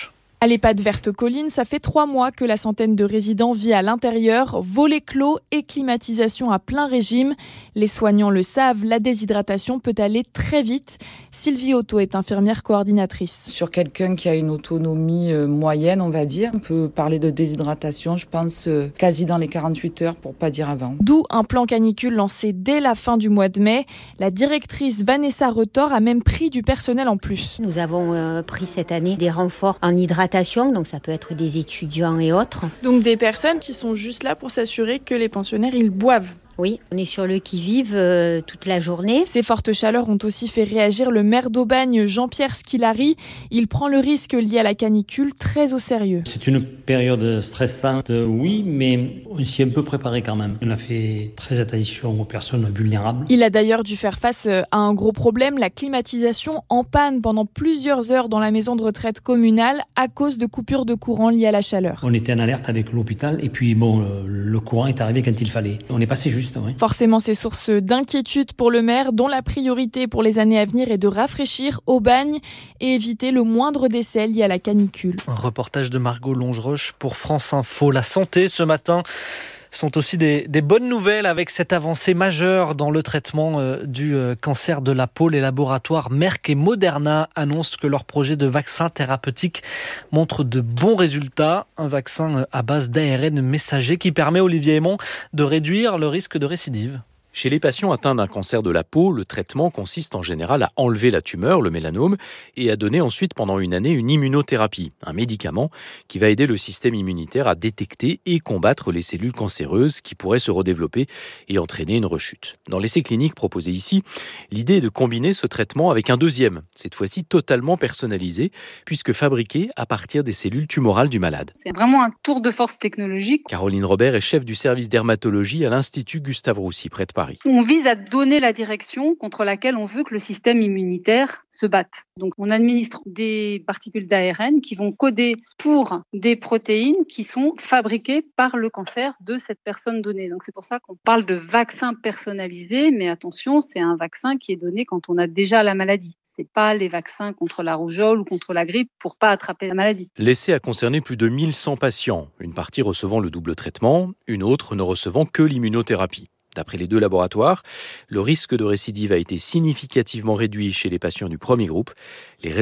À l'EHPAD Verte Colline, ça fait trois mois que la centaine de résidents vit à l'intérieur, volets clos et climatisation à plein régime. Les soignants le savent, la déshydratation peut aller très vite. Sylvie Otto est infirmière coordinatrice. Sur quelqu'un qui a une autonomie moyenne, on va dire, on peut parler de déshydratation, je pense, quasi dans les quarante-huit heures, pour pas dire avant. D'où un plan canicule lancé dès la fin du mois de mai. La directrice Vanessa Retor a même pris du personnel en plus. Nous avons euh, pris cette année des renforts en hydratation, donc ça peut être des étudiants et autres. Donc des personnes qui sont juste là pour s'assurer que les pensionnaires, ils boivent. Oui, on est sur le qui-vive euh, toute la journée. Ces fortes chaleurs ont aussi fait réagir le maire d'Aubagne, Jean-Pierre Squilari. Il prend le risque lié à la canicule très au sérieux. C'est une période stressante, oui, mais on s'y est un peu préparé quand même. On a fait très attention aux personnes vulnérables. Il a d'ailleurs dû faire face à un gros problème, la climatisation en panne pendant plusieurs heures dans la maison de retraite communale à cause de coupures de courant liées à la chaleur. On était en alerte avec l'hôpital et puis bon, le courant est arrivé quand il fallait. On est passé juste. Oui. Forcément, c'est source d'inquiétude pour le maire, dont la priorité pour les années à venir est de rafraîchir Aubagne et éviter le moindre décès lié à la canicule. Un reportage de Margot Longeroche pour France Info. La santé ce matin sont aussi des, des bonnes nouvelles avec cette avancée majeure dans le traitement euh, du euh, cancer de la peau. Les laboratoires Merck et Moderna annoncent que leur projet de vaccin thérapeutique montre de bons résultats. Un vaccin euh, à base d'A R N messager qui permet, Olivier Aymon, de réduire le risque de récidive. Chez les patients atteints d'un cancer de la peau, le traitement consiste en général à enlever la tumeur, le mélanome, et à donner ensuite pendant une année une immunothérapie, un médicament qui va aider le système immunitaire à détecter et combattre les cellules cancéreuses qui pourraient se redévelopper et entraîner une rechute. Dans l'essai clinique proposé ici, l'idée est de combiner ce traitement avec un deuxième, cette fois-ci totalement personnalisé, puisque fabriqué à partir des cellules tumorales du malade. C'est vraiment un tour de force technologique. Caroline Robert est chef du service dermatologie à l'Institut Gustave Roussy, près de Paris. On vise à donner la direction contre laquelle on veut que le système immunitaire se batte. Donc on administre des particules d'A R N qui vont coder pour des protéines qui sont fabriquées par le cancer de cette personne donnée. Donc c'est pour ça qu'on parle de vaccin personnalisé, mais attention, c'est un vaccin qui est donné quand on a déjà la maladie. C'est pas les vaccins contre la rougeole ou contre la grippe pour pas attraper la maladie. L'essai a concerné plus de mille cent patients, une partie recevant le double traitement, une autre ne recevant que l'immunothérapie. D'après les deux laboratoires, le risque de récidive a été significativement réduit chez les patients du premier groupe. Les